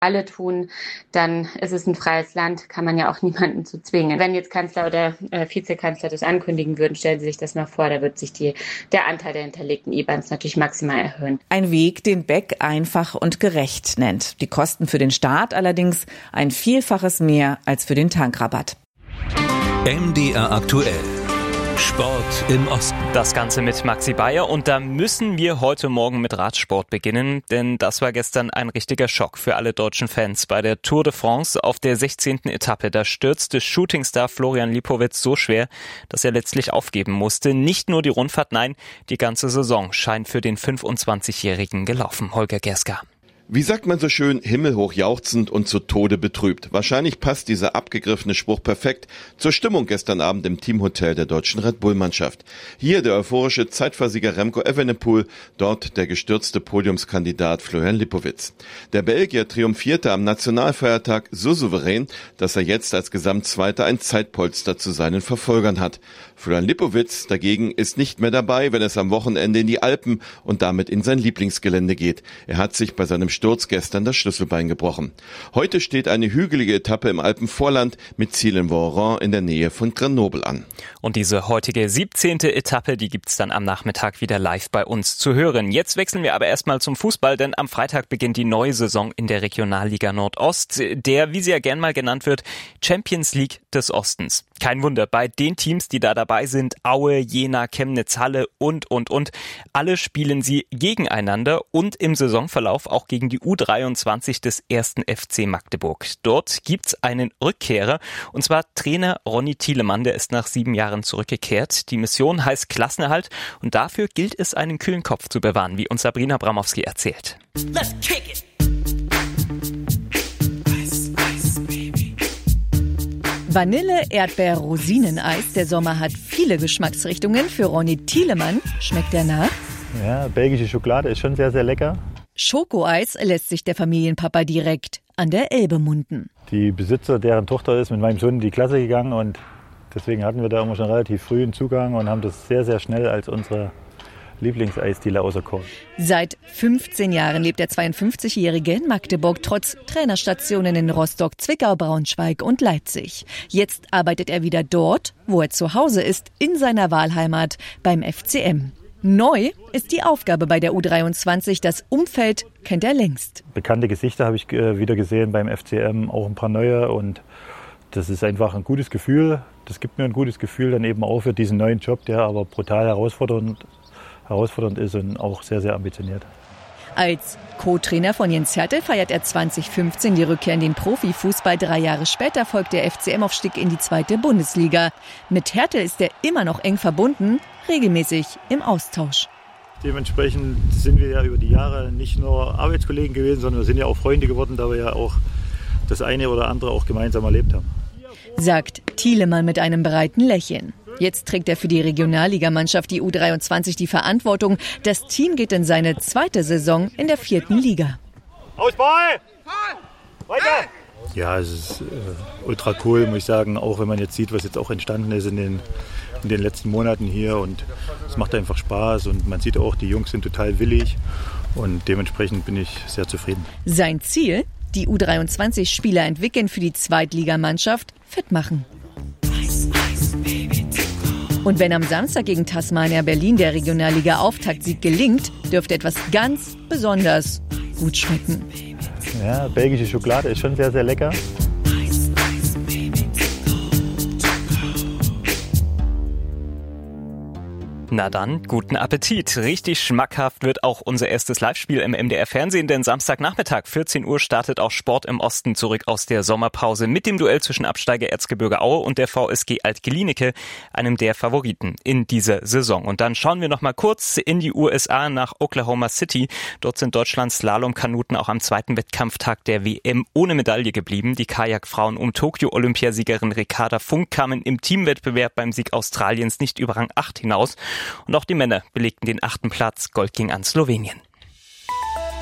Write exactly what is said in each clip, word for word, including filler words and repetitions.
alle tun, dann ist es ein freies Land, kann man ja auch niemanden zu zwingen. Wenn jetzt Kanzler oder äh, Vizekanzler das ankündigen würden, stellen Sie sich das mal vor, da wird sich die, der Anteil der hinterlegten I B A Ns natürlich maximal erhöhen. Ein Weg, den Beck einfach und gerecht nennt. Die Kosten für den Staat allerdings ein Vielfaches mehr als für den Tankrabatt. M D R aktuell. Sport im Osten. Das Ganze mit Maxi Bayer und da müssen wir heute Morgen mit Radsport beginnen, denn das war gestern ein richtiger Schock für alle deutschen Fans. Bei der Tour de France auf der sechzehnten Etappe, da stürzte Shootingstar Florian Lipowitz so schwer, dass er letztlich aufgeben musste. Nicht nur die Rundfahrt, nein, die ganze Saison scheint für den fünfundzwanzigjährigen gelaufen. Holger Gerska. Wie sagt man so schön, himmelhoch jauchzend und zu Tode betrübt. Wahrscheinlich passt dieser abgegriffene Spruch perfekt zur Stimmung gestern Abend im Teamhotel der deutschen Red Bull-Mannschaft. Hier der euphorische Zeitversieger Remco Evenepoel, dort der gestürzte Podiumskandidat Florian Lipowitz. Der Belgier triumphierte am Nationalfeiertag so souverän, dass er jetzt als Gesamtzweiter ein Zeitpolster zu seinen Verfolgern hat. Florian Lipowitz dagegen ist nicht mehr dabei, wenn es am Wochenende in die Alpen und damit in sein Lieblingsgelände geht. Er hat sich bei seinem Sturz gestern das Schlüsselbein gebrochen. Heute steht eine hügelige Etappe im Alpenvorland mit Ziel in Voiron in der Nähe von Grenoble an. Und diese heutige siebzehnte Etappe, die gibt's dann am Nachmittag wieder live bei uns zu hören. Jetzt wechseln wir aber erstmal zum Fußball, denn am Freitag beginnt die neue Saison in der Regionalliga Nordost, der, wie sie ja gern mal genannt wird, Champions League des Ostens. Kein Wunder, bei den Teams, die da dabei sind, Aue, Jena, Chemnitz, Halle und, und, und, alle spielen sie gegeneinander und im Saisonverlauf auch gegen die U dreiundzwanzig des ersten F C Magdeburg. Dort gibt's einen Rückkehrer, und zwar Trainer Ronny Thielemann, der ist nach sieben Jahren zurückgekehrt. Die Mission heißt Klassenerhalt und dafür gilt es, einen kühlen Kopf zu bewahren, wie uns Sabrina Bramowski erzählt. Let's kick it. Vanille, Erdbeer, Rosineneis. Der Sommer hat viele Geschmacksrichtungen. Für Ronny Thielemann schmeckt er nach. Ja, belgische Schokolade ist schon sehr, sehr lecker. Schokoeis lässt sich der Familienpapa direkt an der Elbe munden. Die Besitzer, deren Tochter ist mit meinem Sohn in die Klasse gegangen und deswegen hatten wir da immer schon relativ früh einen Zugang und haben das sehr, sehr schnell als unsere Lieblingseisdiele auserkoren. Seit fünfzehn Jahren lebt der zweiundfünfzigjährige in Magdeburg, trotz Trainerstationen in Rostock, Zwickau, Braunschweig und Leipzig. Jetzt arbeitet er wieder dort, wo er zu Hause ist, in seiner Wahlheimat beim F C M. Neu ist die Aufgabe bei der U dreiundzwanzig. Das Umfeld kennt er längst. Bekannte Gesichter habe ich wieder gesehen beim F C M, auch ein paar neue. Und das ist einfach ein gutes Gefühl. Das gibt mir ein gutes Gefühl dann eben auch für diesen neuen Job, der aber brutal herausfordernd, herausfordernd ist und auch sehr, sehr ambitioniert. Als Co-Trainer von Jens Hertel feiert er zweitausendfünfzehn die Rückkehr in den Profifußball. Drei Jahre später folgt der F C M-Aufstieg in die zweite Bundesliga. Mit Hertel ist er immer noch eng verbunden, regelmäßig im Austausch. Dementsprechend sind wir ja über die Jahre nicht nur Arbeitskollegen gewesen, sondern wir sind ja auch Freunde geworden, da wir ja auch das eine oder andere auch gemeinsam erlebt haben. Sagt Thielemann mit einem breiten Lächeln. Jetzt trägt er für die Regionalligamannschaft, die U dreiundzwanzig, die Verantwortung. Das Team geht in seine zweite Saison in der vierten Liga. Ausball! Weiter! Ja, es ist äh, ultra cool, muss ich sagen, auch wenn man jetzt sieht, was jetzt auch entstanden ist in den, in den letzten Monaten hier. Und es macht einfach Spaß und man sieht auch, die Jungs sind total willig und dementsprechend bin ich sehr zufrieden. Sein Ziel? Die U dreiundzwanzig-Spieler entwickeln, für die Zweitligamannschaft fit machen. Und wenn am Samstag gegen Tasmania Berlin der Regionalliga-Auftaktsieg gelingt, dürfte etwas ganz besonders gut schmecken. Ja, belgische Schokolade ist schon sehr, sehr lecker. Na dann, guten Appetit. Richtig schmackhaft wird auch unser erstes Live-Spiel im M D R-Fernsehen, denn Samstagnachmittag, vierzehn Uhr, startet auch Sport im Osten zurück aus der Sommerpause mit dem Duell zwischen Absteiger Erzgebirge Aue und der V S G Alt-Glienicke, einem der Favoriten in dieser Saison. Und dann schauen wir noch mal kurz in die U S A nach Oklahoma City. Dort sind Deutschlands Slalomkanuten auch am zweiten Wettkampftag der W M ohne Medaille geblieben. Die Kajakfrauen um Tokio-Olympiasiegerin Ricarda Funk kamen im Teamwettbewerb beim Sieg Australiens nicht über Rang acht hinaus. Und auch die Männer belegten den achten Platz. Gold ging an Slowenien.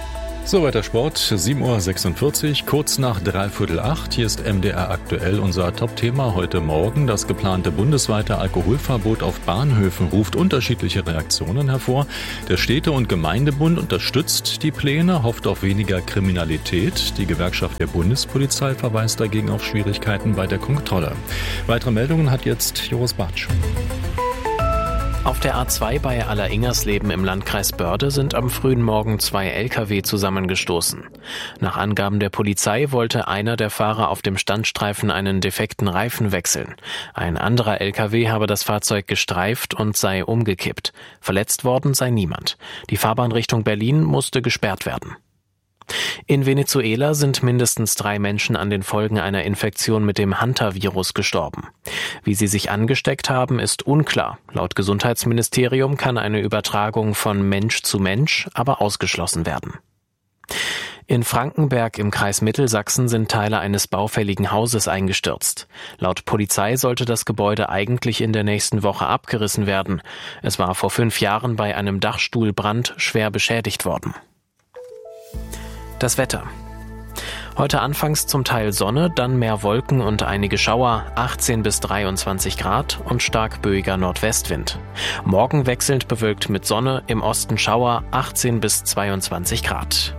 So, weiter Sport, sieben Uhr sechsundvierzig, kurz nach dreiviertel acht. Hier ist M D R aktuell unser Top-Thema heute Morgen. Das geplante bundesweite Alkoholverbot auf Bahnhöfen ruft unterschiedliche Reaktionen hervor. Der Städte- und Gemeindebund unterstützt die Pläne, hofft auf weniger Kriminalität. Die Gewerkschaft der Bundespolizei verweist dagegen auf Schwierigkeiten bei der Kontrolle. Weitere Meldungen hat jetzt Joris Bartsch. Auf der A zwei bei Alleringers-Leben im Landkreis Börde sind am frühen Morgen zwei L K W zusammengestoßen. Nach Angaben der Polizei wollte einer der Fahrer auf dem Standstreifen einen defekten Reifen wechseln. Ein anderer L K W habe das Fahrzeug gestreift und sei umgekippt. Verletzt worden sei niemand. Die Fahrbahn Richtung Berlin musste gesperrt werden. In Venezuela sind mindestens drei Menschen an den Folgen einer Infektion mit dem Hantavirus gestorben. Wie sie sich angesteckt haben, ist unklar. Laut Gesundheitsministerium kann eine Übertragung von Mensch zu Mensch aber ausgeschlossen werden. In Frankenberg im Kreis Mittelsachsen sind Teile eines baufälligen Hauses eingestürzt. Laut Polizei sollte das Gebäude eigentlich in der nächsten Woche abgerissen werden. Es war vor fünf Jahren bei einem Dachstuhlbrand schwer beschädigt worden. Das Wetter. Heute anfangs zum Teil Sonne, dann mehr Wolken und einige Schauer, achtzehn bis dreiundzwanzig Grad und stark böiger Nordwestwind. Morgen wechselnd bewölkt mit Sonne, im Osten Schauer, achtzehn bis zweiundzwanzig Grad.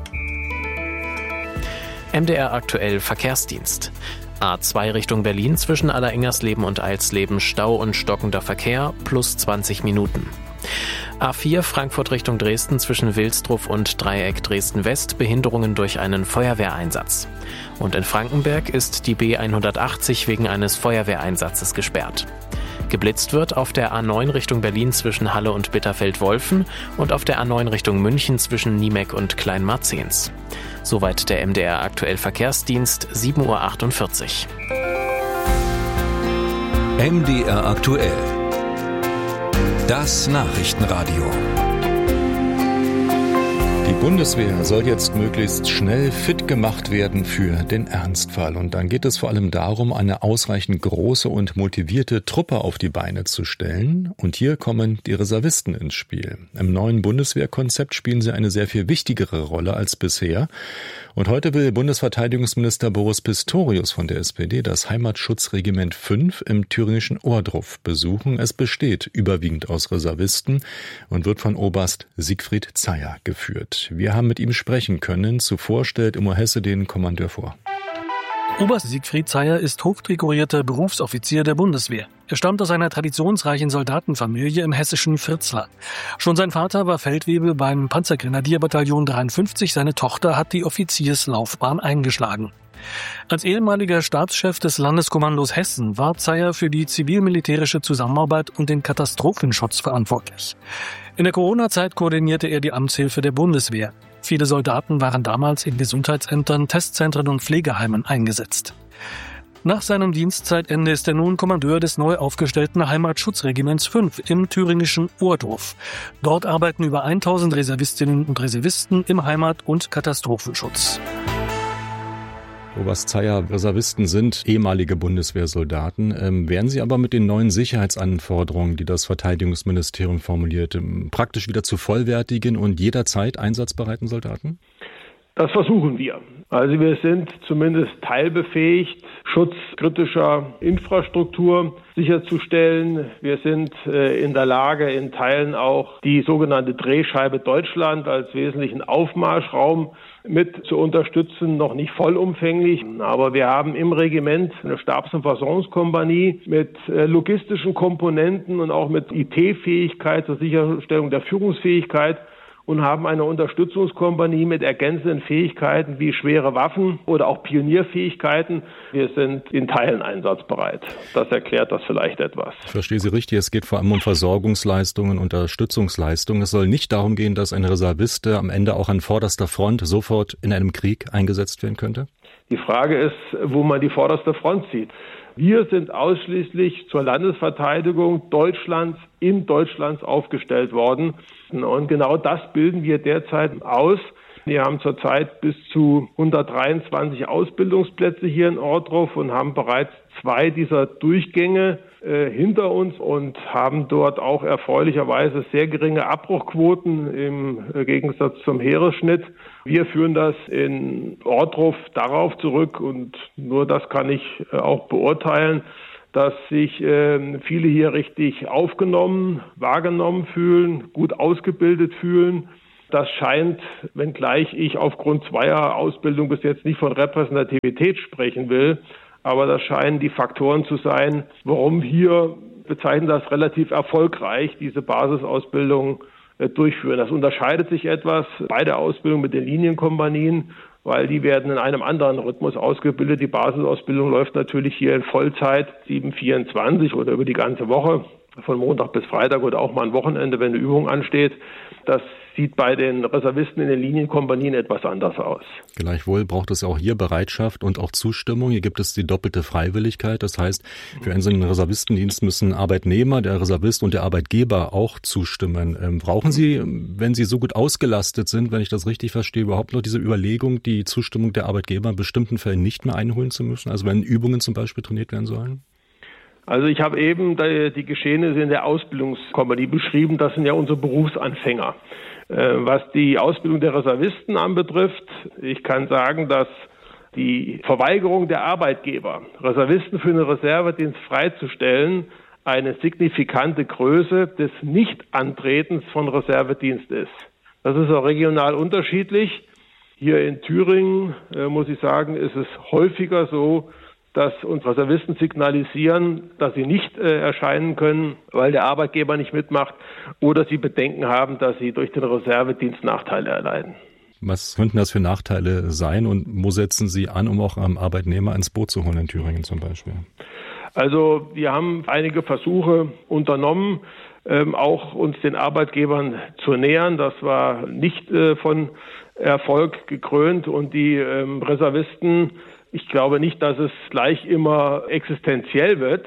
M D R aktuell Verkehrsdienst. A zwei Richtung Berlin zwischen Alleringers-Leben und Eilsleben Stau und stockender Verkehr plus zwanzig Minuten. A vier Frankfurt Richtung Dresden zwischen Wilsdruff und Dreieck Dresden-West Behinderungen durch einen Feuerwehreinsatz. Und in Frankenberg ist die B hundertachtzig wegen eines Feuerwehreinsatzes gesperrt. Geblitzt wird auf der A neun Richtung Berlin zwischen Halle und Bitterfeld-Wolfen und auf der A neun Richtung München zwischen Niemeck und Kleinmarzens. Soweit der M D R aktuell Verkehrsdienst, sieben Uhr achtundvierzig. M D R aktuell. Das Nachrichtenradio. Die Bundeswehr soll jetzt möglichst schnell fit gemacht werden für den Ernstfall. Und dann geht es vor allem darum, eine ausreichend große und motivierte Truppe auf die Beine zu stellen. Und hier kommen die Reservisten ins Spiel. Im neuen Bundeswehrkonzept spielen sie eine sehr viel wichtigere Rolle als bisher. Und heute will Bundesverteidigungsminister Boris Pistorius von der S P D das Heimatschutzregiment fünf im thüringischen Ohrdruf besuchen. Es besteht überwiegend aus Reservisten und wird von Oberst Siegfried Zeyer geführt. Wir haben mit ihm sprechen können. Zuvor stellt Immo Hesse den Kommandeur vor. Oberst Siegfried Zeyer ist hochdekorierter Berufsoffizier der Bundeswehr. Er stammt aus einer traditionsreichen Soldatenfamilie im hessischen Fritzlar. Schon sein Vater war Feldwebel beim Panzergrenadierbataillon dreiundfünfzig. Seine Tochter hat die Offizierslaufbahn eingeschlagen. Als ehemaliger Stabschef des Landeskommandos Hessen war Zeyer für die zivil-militärische Zusammenarbeit und den Katastrophenschutz verantwortlich. In der Corona-Zeit koordinierte er die Amtshilfe der Bundeswehr. Viele Soldaten waren damals in Gesundheitsämtern, Testzentren und Pflegeheimen eingesetzt. Nach seinem Dienstzeitende ist er nun Kommandeur des neu aufgestellten Heimatschutzregiments fünf im thüringischen Ohrdruf. Dort arbeiten über tausend Reservistinnen und Reservisten im Heimat- und Katastrophenschutz. Oberst Zeyer, Reservisten sind ehemalige Bundeswehrsoldaten. Ähm, werden sie aber mit den neuen Sicherheitsanforderungen, die das Verteidigungsministerium formuliert, praktisch wieder zu vollwertigen und jederzeit einsatzbereiten Soldaten? Das versuchen wir. Also wir sind zumindest teilbefähigt, Schutz kritischer Infrastruktur sicherzustellen. Wir sind äh, in der Lage, in Teilen auch die sogenannte Drehscheibe Deutschland als wesentlichen Aufmarschraum mit zu unterstützen, noch nicht vollumfänglich. Aber wir haben im Regiment eine Stabs- und Versorgungskompanie mit äh, logistischen Komponenten und auch mit I T-Fähigkeit zur Sicherstellung der Führungsfähigkeit und haben eine Unterstützungskompanie mit ergänzenden Fähigkeiten wie schwere Waffen oder auch Pionierfähigkeiten. Wir sind in Teilen einsatzbereit. Das erklärt das vielleicht etwas. Ich verstehe Sie richtig. Es geht vor allem um Versorgungsleistungen, Unterstützungsleistungen. Es soll nicht darum gehen, dass ein Reservist am Ende auch an vorderster Front sofort in einem Krieg eingesetzt werden könnte? Die Frage ist, wo man die vorderste Front sieht. Wir sind ausschließlich zur Landesverteidigung Deutschlands in Deutschlands aufgestellt worden. Und genau das bilden wir derzeit aus. Wir haben zurzeit bis zu hundertdreiundzwanzig Ausbildungsplätze hier in Ohrdruf und haben bereits zwei dieser Durchgänge äh, hinter uns und haben dort auch erfreulicherweise sehr geringe Abbruchquoten im Gegensatz zum Heeresschnitt. Wir führen das in Ohrdruf darauf zurück und nur das kann ich äh, auch beurteilen, dass sich äh, viele hier richtig aufgenommen, wahrgenommen fühlen, gut ausgebildet fühlen. Das scheint, wenngleich ich aufgrund zweier Ausbildung bis jetzt nicht von Repräsentativität sprechen will, aber das scheinen die Faktoren zu sein, warum hier, bezeichnen das relativ erfolgreich, diese Basisausbildung äh, durchführen. Das unterscheidet sich etwas bei der Ausbildung mit den Linienkompanien, weil die werden in einem anderen Rhythmus ausgebildet. Die Basisausbildung läuft natürlich hier in Vollzeit sieben vierundzwanzig oder über die ganze Woche, von Montag bis Freitag oder auch mal ein Wochenende, wenn eine Übung ansteht. Das sieht bei den Reservisten in den Linienkompanien etwas anders aus. Gleichwohl braucht es auch hier Bereitschaft und auch Zustimmung. Hier gibt es die doppelte Freiwilligkeit. Das heißt, für einen solchen Reservistendienst müssen Arbeitnehmer, der Reservist und der Arbeitgeber auch zustimmen. Ähm, brauchen Sie, wenn Sie so gut ausgelastet sind, wenn ich das richtig verstehe, überhaupt noch diese Überlegung, die Zustimmung der Arbeitgeber in bestimmten Fällen nicht mehr einholen zu müssen? Also wenn Übungen zum Beispiel trainiert werden sollen? Also ich habe eben die Geschehnisse in der Ausbildungskompanie beschrieben. Das sind ja unsere Berufsanfänger. Was die Ausbildung der Reservisten anbetrifft, ich kann sagen, dass die Verweigerung der Arbeitgeber, Reservisten für den Reservedienst freizustellen, eine signifikante Größe des Nichtantretens von Reservedienst ist. Das ist auch regional unterschiedlich. Hier in Thüringen, äh, muss ich sagen, ist es häufiger so, dass uns Reservisten signalisieren, dass sie nicht äh, erscheinen können, weil der Arbeitgeber nicht mitmacht oder sie Bedenken haben, dass sie durch den Reservedienst Nachteile erleiden. Was könnten das für Nachteile sein und wo setzen Sie an, um auch am Arbeitnehmer ins Boot zu holen in Thüringen zum Beispiel? Also wir haben einige Versuche unternommen, ähm, auch uns den Arbeitgebern zu nähern. Das war nicht äh, von Erfolg gekrönt und die ähm, Reservisten, ich glaube nicht, dass es gleich immer existenziell wird,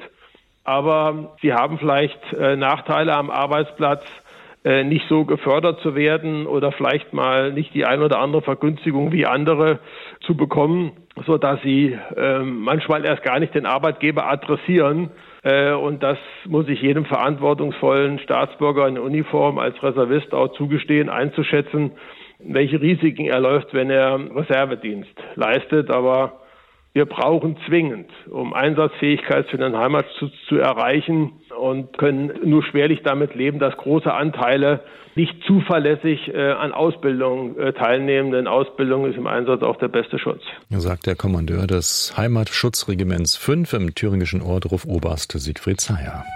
aber sie haben vielleicht äh, Nachteile am Arbeitsplatz, äh, nicht so gefördert zu werden oder vielleicht mal nicht die ein oder andere Vergünstigung wie andere zu bekommen, sodass sie äh, manchmal erst gar nicht den Arbeitgeber adressieren. Äh, und das muss ich jedem verantwortungsvollen Staatsbürger in Uniform als Reservist auch zugestehen, einzuschätzen, welche Risiken er läuft, wenn er Reservedienst leistet. Aber wir brauchen zwingend, um Einsatzfähigkeit für den Heimatschutz zu erreichen und können nur schwerlich damit leben, dass große Anteile nicht zuverlässig äh, an Ausbildung äh, teilnehmen, denn Ausbildung ist im Einsatz auch der beste Schutz. Sagt der Kommandeur des Heimatschutzregiments fünf im thüringischen Ohrdruf, Oberst Siegfried Zeyer.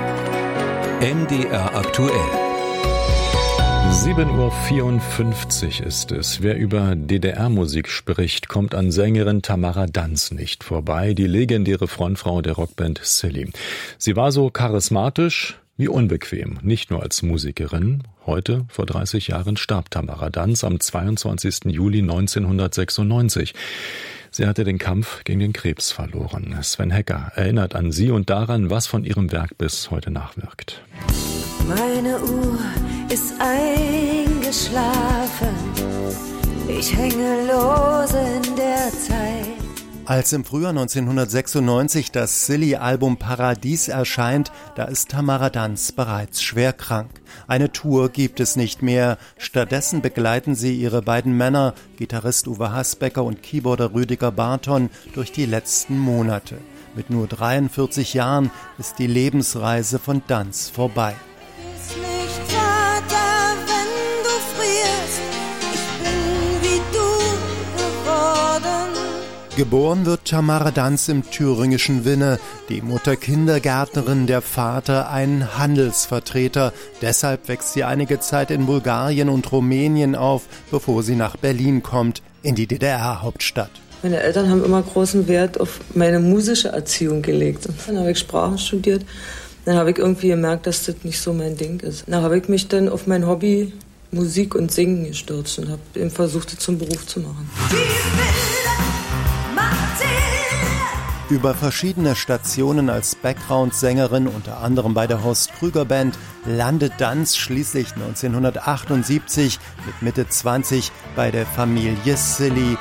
M D R aktuell. sieben Uhr vierundfünfzig ist es. Wer über D D R-Musik spricht, kommt an Sängerin Tamara Danz nicht vorbei, die legendäre Frontfrau der Rockband Silly. Sie war so charismatisch wie unbequem, nicht nur als Musikerin. Heute, vor dreißig Jahren, starb Tamara Danz am zweiundzwanzigsten Juli neunzehnhundertsechsundneunzig. Sie hatte den Kampf gegen den Krebs verloren. Sven Hecker erinnert an sie und daran, was von ihrem Werk bis heute nachwirkt. Meine Uhr ist eingeschlafen, ich hänge lose in der Zeit. Als im Frühjahr neunzehnhundertsechsundneunzig das Silly-Album Paradies erscheint, da ist Tamara Danz bereits schwer krank. Eine Tour gibt es nicht mehr. Stattdessen begleiten sie ihre beiden Männer, Gitarrist Uwe Hasbecker und Keyboarder Rüdiger Barton, durch die letzten Monate. Mit nur dreiundvierzig Jahren ist die Lebensreise von Danz vorbei. Geboren wird Tamara Danz im thüringischen Winne, die Mutter Kindergärtnerin, der Vater ein Handelsvertreter. Deshalb wächst sie einige Zeit in Bulgarien und Rumänien auf, bevor sie nach Berlin kommt, in die D D R-Hauptstadt. Meine Eltern haben immer großen Wert auf meine musische Erziehung gelegt. Und dann habe ich Sprachen studiert. Dann habe ich irgendwie gemerkt, dass das nicht so mein Ding ist. Dann habe ich mich dann auf mein Hobby Musik und Singen gestürzt und habe eben versucht, es zum Beruf zu machen. Über verschiedene Stationen als Background-Sängerin, unter anderem bei der Horst Krüger Band, landet Danz schließlich neunzehnhundertachtundsiebzig mit Mitte zwanzig bei der Familie Silly.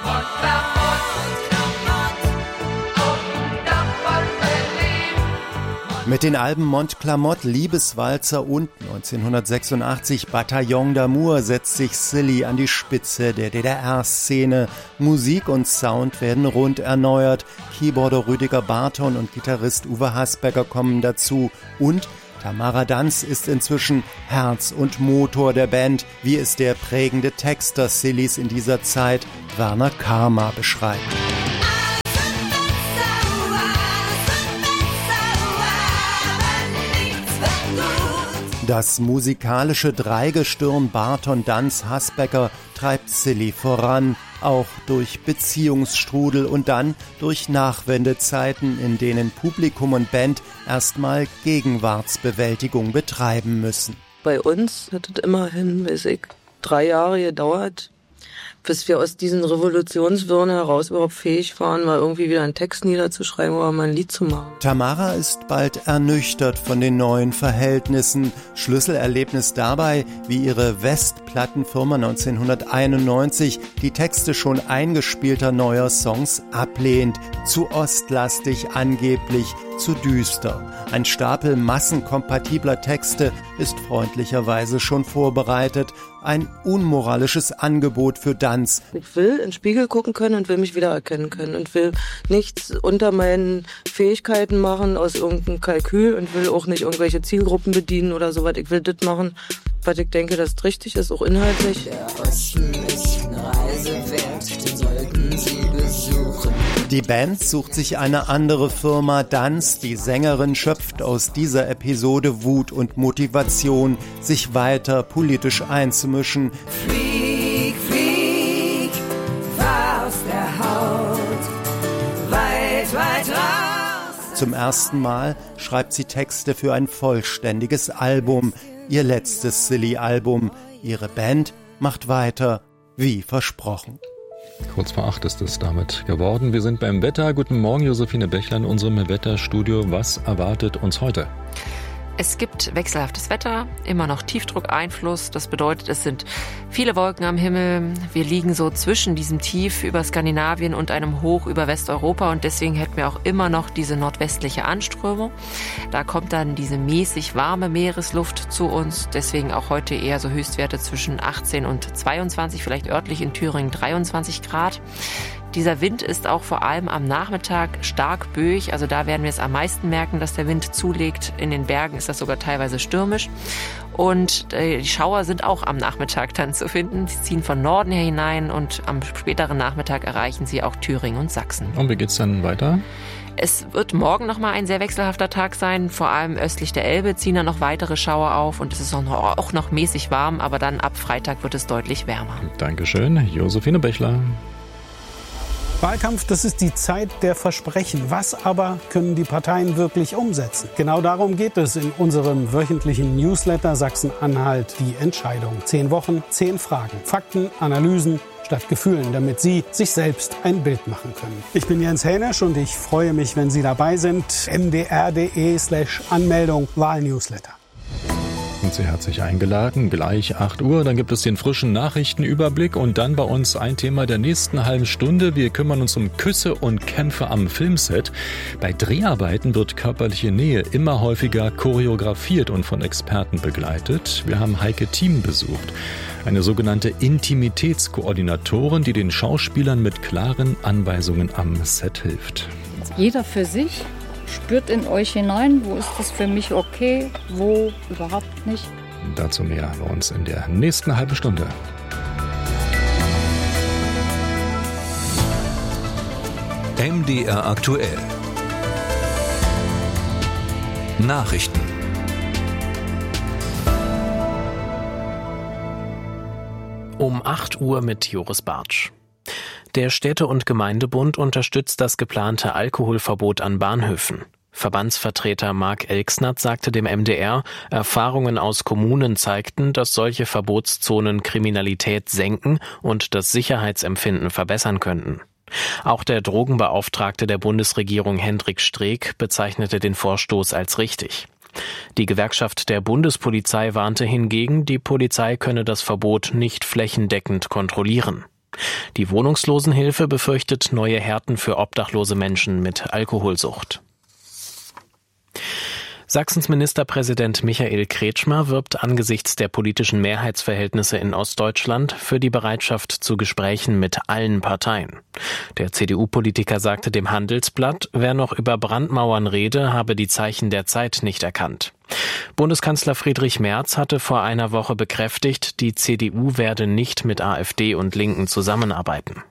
Mit den Alben Montclamotte, Liebeswalzer und neunzehnhundertsechsundachtzig Bataillon d'Amour setzt sich Silly an die Spitze der D D R-Szene. Musik und Sound werden rund erneuert. Keyboarder Rüdiger Barton und Gitarrist Uwe Hasberger kommen dazu. Und Tamara Danz ist inzwischen Herz und Motor der Band, wie es der prägende Texter Sillys in dieser Zeit, Werner Karma, beschreibt. Das musikalische Dreigestirn Barton, Danz, Hasbecker treibt Silly voran, auch durch Beziehungsstrudel und dann durch Nachwendezeiten, in denen Publikum und Band erstmal Gegenwartsbewältigung betreiben müssen. Bei uns hat es immerhin, weiß ich, drei Jahre gedauert, bis wir aus diesen Revolutionswirren heraus überhaupt fähig waren, mal irgendwie wieder einen Text niederzuschreiben oder mal ein Lied zu machen. Tamara ist bald ernüchtert von den neuen Verhältnissen. Schlüsselerlebnis dabei, wie ihre West-Plattenfirma neunzehnhunderteinundneunzig die Texte schon eingespielter neuer Songs ablehnt. Zu ostlastig angeblich, zu düster. Ein Stapel massenkompatibler Texte ist freundlicherweise schon vorbereitet. Ein unmoralisches Angebot für Danz. Ich will in den Spiegel gucken können und will mich wiedererkennen können und will nichts unter meinen Fähigkeiten machen aus irgendeinem Kalkül und will auch nicht irgendwelche Zielgruppen bedienen oder sowas. Ich will das machen, was ich denke, das richtig ist, auch inhaltlich. Der Osten ist eine Reise wert, den sollten Sie besuchen. Die Band sucht sich eine andere Firma. Danz, die Sängerin, schöpft aus dieser Episode Wut und Motivation, sich weiter politisch einzumischen. Flieg, flieg, fahr aus der Haut, weit, weit raus. Zum ersten Mal schreibt sie Texte für ein vollständiges Album, ihr letztes Silly-Album. Ihre Band macht weiter, wie versprochen. Kurz vor acht ist es damit geworden. Wir sind beim Wetter. Guten Morgen, Josephine Bechler in unserem Wetterstudio. Was erwartet uns heute? Es gibt wechselhaftes Wetter, immer noch Tiefdruckeinfluss. Das bedeutet, es sind viele Wolken am Himmel. Wir liegen so zwischen diesem Tief über Skandinavien und einem Hoch über Westeuropa und deswegen hätten wir auch immer noch diese nordwestliche Anströmung. Da kommt dann diese mäßig warme Meeresluft zu uns. Deswegen auch heute eher so Höchstwerte zwischen achtzehn und zweiundzwanzig, vielleicht örtlich in Thüringen dreiundzwanzig Grad. Dieser Wind ist auch vor allem am Nachmittag stark böig, also da werden wir es am meisten merken, dass der Wind zulegt. In den Bergen ist das sogar teilweise stürmisch. Und die Schauer sind auch am Nachmittag dann zu finden. Sie ziehen von Norden her hinein und am späteren Nachmittag erreichen sie auch Thüringen und Sachsen. Und wie geht's dann weiter? Es wird morgen nochmal ein sehr wechselhafter Tag sein. Vor allem östlich der Elbe ziehen dann noch weitere Schauer auf und es ist auch noch, auch noch mäßig warm, aber dann ab Freitag wird es deutlich wärmer. Dankeschön, Josephine Bechler. Wahlkampf, das ist die Zeit der Versprechen. Was aber können die Parteien wirklich umsetzen? Genau darum geht es in unserem wöchentlichen Newsletter Sachsen-Anhalt, die Entscheidung. Zehn Wochen, zehn Fragen, Fakten, Analysen statt Gefühlen, damit Sie sich selbst ein Bild machen können. Ich bin Jens Hänisch und ich freue mich, wenn Sie dabei sind. m d r punkt d e slash Anmeldung Wahlnewsletter. Sind Sie herzlich eingeladen. Gleich acht Uhr, dann gibt es den frischen Nachrichtenüberblick und dann bei uns ein Thema der nächsten halben Stunde. Wir kümmern uns um Küsse und Kämpfe am Filmset. Bei Dreharbeiten wird körperliche Nähe immer häufiger choreografiert und von Experten begleitet. Wir haben Heike Thiem besucht, eine sogenannte Intimitätskoordinatorin, die den Schauspielern mit klaren Anweisungen am Set hilft. Jeder für sich. Spürt in euch hinein, wo ist das für mich okay, wo überhaupt nicht. Dazu mehr bei uns in der nächsten halben Stunde. M D R aktuell. Nachrichten. Um acht Uhr mit Joris Bartsch. Der Städte- und Gemeindebund unterstützt das geplante Alkoholverbot an Bahnhöfen. Verbandsvertreter Marc Elksnath sagte dem M D R, Erfahrungen aus Kommunen zeigten, dass solche Verbotszonen Kriminalität senken und das Sicherheitsempfinden verbessern könnten. Auch der Drogenbeauftragte der Bundesregierung Hendrik Streeck bezeichnete den Vorstoß als richtig. Die Gewerkschaft der Bundespolizei warnte hingegen, die Polizei könne das Verbot nicht flächendeckend kontrollieren. Die Wohnungslosenhilfe befürchtet neue Härten für obdachlose Menschen mit Alkoholsucht. Sachsens Ministerpräsident Michael Kretschmer wirbt angesichts der politischen Mehrheitsverhältnisse in Ostdeutschland für die Bereitschaft zu Gesprächen mit allen Parteien. Der C D U-Politiker sagte dem Handelsblatt, wer noch über Brandmauern rede, habe die Zeichen der Zeit nicht erkannt. Bundeskanzler Friedrich Merz hatte vor einer Woche bekräftigt, die C D U werde nicht mit AfD und Linken zusammenarbeiten.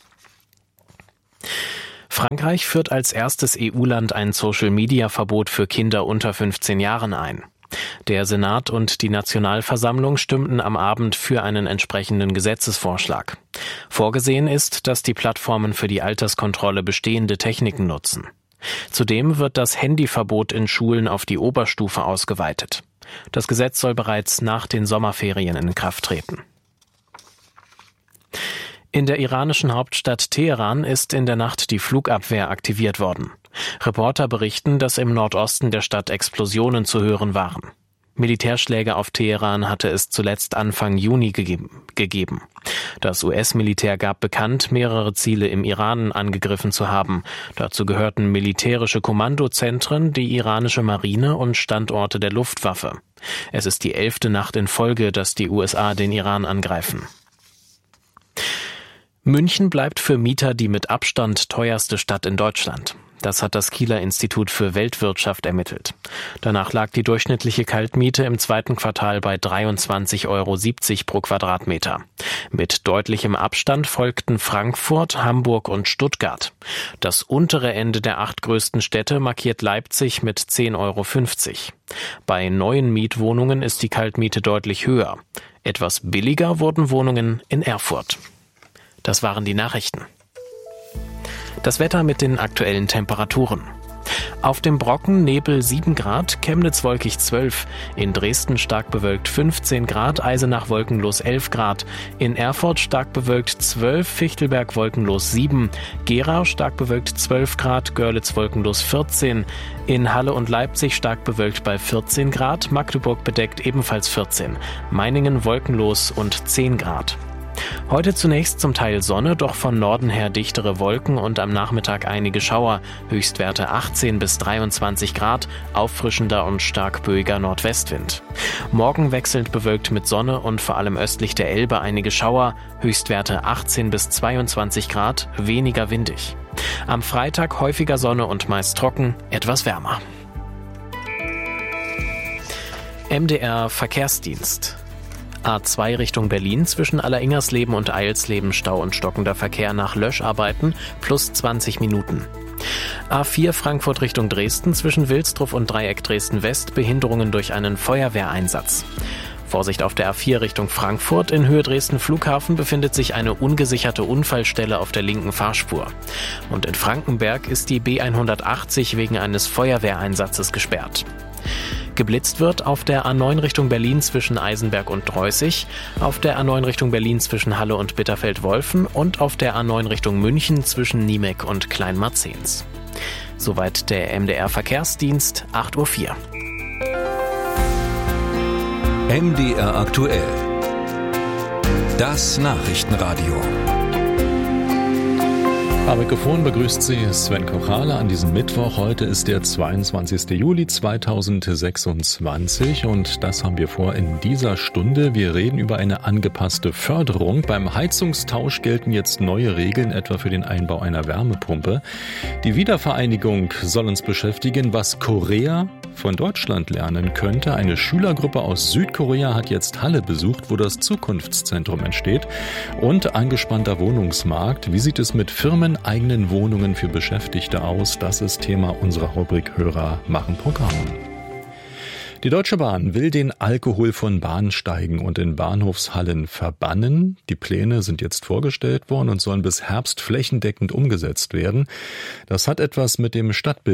Frankreich führt als erstes E U-Land ein Social-Media-Verbot für Kinder unter fünfzehn Jahren ein. Der Senat und die Nationalversammlung stimmten am Abend für einen entsprechenden Gesetzesvorschlag. Vorgesehen ist, dass die Plattformen für die Alterskontrolle bestehende Techniken nutzen. Zudem wird das Handyverbot in Schulen auf die Oberstufe ausgeweitet. Das Gesetz soll bereits nach den Sommerferien in Kraft treten. In der iranischen Hauptstadt Teheran ist in der Nacht die Flugabwehr aktiviert worden. Reporter berichten, dass im Nordosten der Stadt Explosionen zu hören waren. Militärschläge auf Teheran hatte es zuletzt Anfang Juni gegeben. gegeben. Das U S-Militär gab bekannt, mehrere Ziele im Iran angegriffen zu haben. Dazu gehörten militärische Kommandozentren, die iranische Marine und Standorte der Luftwaffe. Es ist die elfte Nacht in Folge, dass die U S A den Iran angreifen. München bleibt für Mieter die mit Abstand teuerste Stadt in Deutschland. Das hat das Kieler Institut für Weltwirtschaft ermittelt. Danach lag die durchschnittliche Kaltmiete im zweiten Quartal bei dreiundzwanzig Euro siebzig pro Quadratmeter. Mit deutlichem Abstand folgten Frankfurt, Hamburg und Stuttgart. Das untere Ende der acht größten Städte markiert Leipzig mit zehn Euro fünfzig. Bei neuen Mietwohnungen ist die Kaltmiete deutlich höher. Etwas billiger wurden Wohnungen in Erfurt. Das waren die Nachrichten. Das Wetter mit den aktuellen Temperaturen. Auf dem Brocken Nebel sieben Grad, Chemnitz wolkig zwölf, in Dresden stark bewölkt fünfzehn Grad, Eisenach wolkenlos elf Grad, in Erfurt stark bewölkt zwölf, Fichtelberg wolkenlos sieben, Gera stark bewölkt zwölf Grad, Görlitz wolkenlos vierzehn, in Halle und Leipzig stark bewölkt bei vierzehn Grad, Magdeburg bedeckt ebenfalls vierzehn, Meiningen wolkenlos und zehn Grad. Heute zunächst zum Teil Sonne, doch von Norden her dichtere Wolken und am Nachmittag einige Schauer. Höchstwerte achtzehn bis dreiundzwanzig Grad, auffrischender und stark böiger Nordwestwind. Morgen wechselnd bewölkt mit Sonne und vor allem östlich der Elbe einige Schauer. Höchstwerte achtzehn bis zweiundzwanzig Grad, weniger windig. Am Freitag häufiger Sonne und meist trocken, etwas wärmer. M D R Verkehrsdienst. A zwei Richtung Berlin zwischen Alleringmersleben und Eilsleben Stau und stockender Verkehr nach Löscharbeiten plus zwanzig Minuten. A vier Frankfurt Richtung Dresden zwischen Wilsdruff und Dreieck Dresden West Behinderungen durch einen Feuerwehreinsatz. Vorsicht auf der A vier Richtung Frankfurt, in Höhe Dresden Flughafen befindet sich eine ungesicherte Unfallstelle auf der linken Fahrspur. Und in Frankenberg ist die B hundertachtzig wegen eines Feuerwehreinsatzes gesperrt. Geblitzt wird auf der A neun Richtung Berlin zwischen Eisenberg und Dreußig, auf der A neun Richtung Berlin zwischen Halle und Bitterfeld-Wolfen und auf der A neun Richtung München zwischen Niemek und Kleinmarzens. Soweit der M D R Verkehrsdienst, acht Uhr vier. M D R aktuell. Das Nachrichtenradio. Am Mikrofon begrüßt Sie Sven Kochale an diesem Mittwoch. Heute ist der zweiundzwanzigster Juli zweitausendsechsundzwanzig und das haben wir vor in dieser Stunde. Wir reden über eine angepasste Förderung. Beim Heizungstausch gelten jetzt neue Regeln, etwa für den Einbau einer Wärmepumpe. Die Wiedervereinigung soll uns beschäftigen, was Korea von Deutschland lernen könnte. Eine Schülergruppe aus Südkorea hat jetzt Halle besucht, wo das Zukunftszentrum entsteht. Und angespannter Wohnungsmarkt. Wie sieht es mit firmeneigenen Wohnungen für Beschäftigte aus? Das ist Thema unserer Rubrik Hörer machen Programm. Die Deutsche Bahn will den Alkohol von Bahnsteigen und in Bahnhofshallen verbannen. Die Pläne sind jetzt vorgestellt worden und sollen bis Herbst flächendeckend umgesetzt werden. Das hat etwas mit dem Stadtbild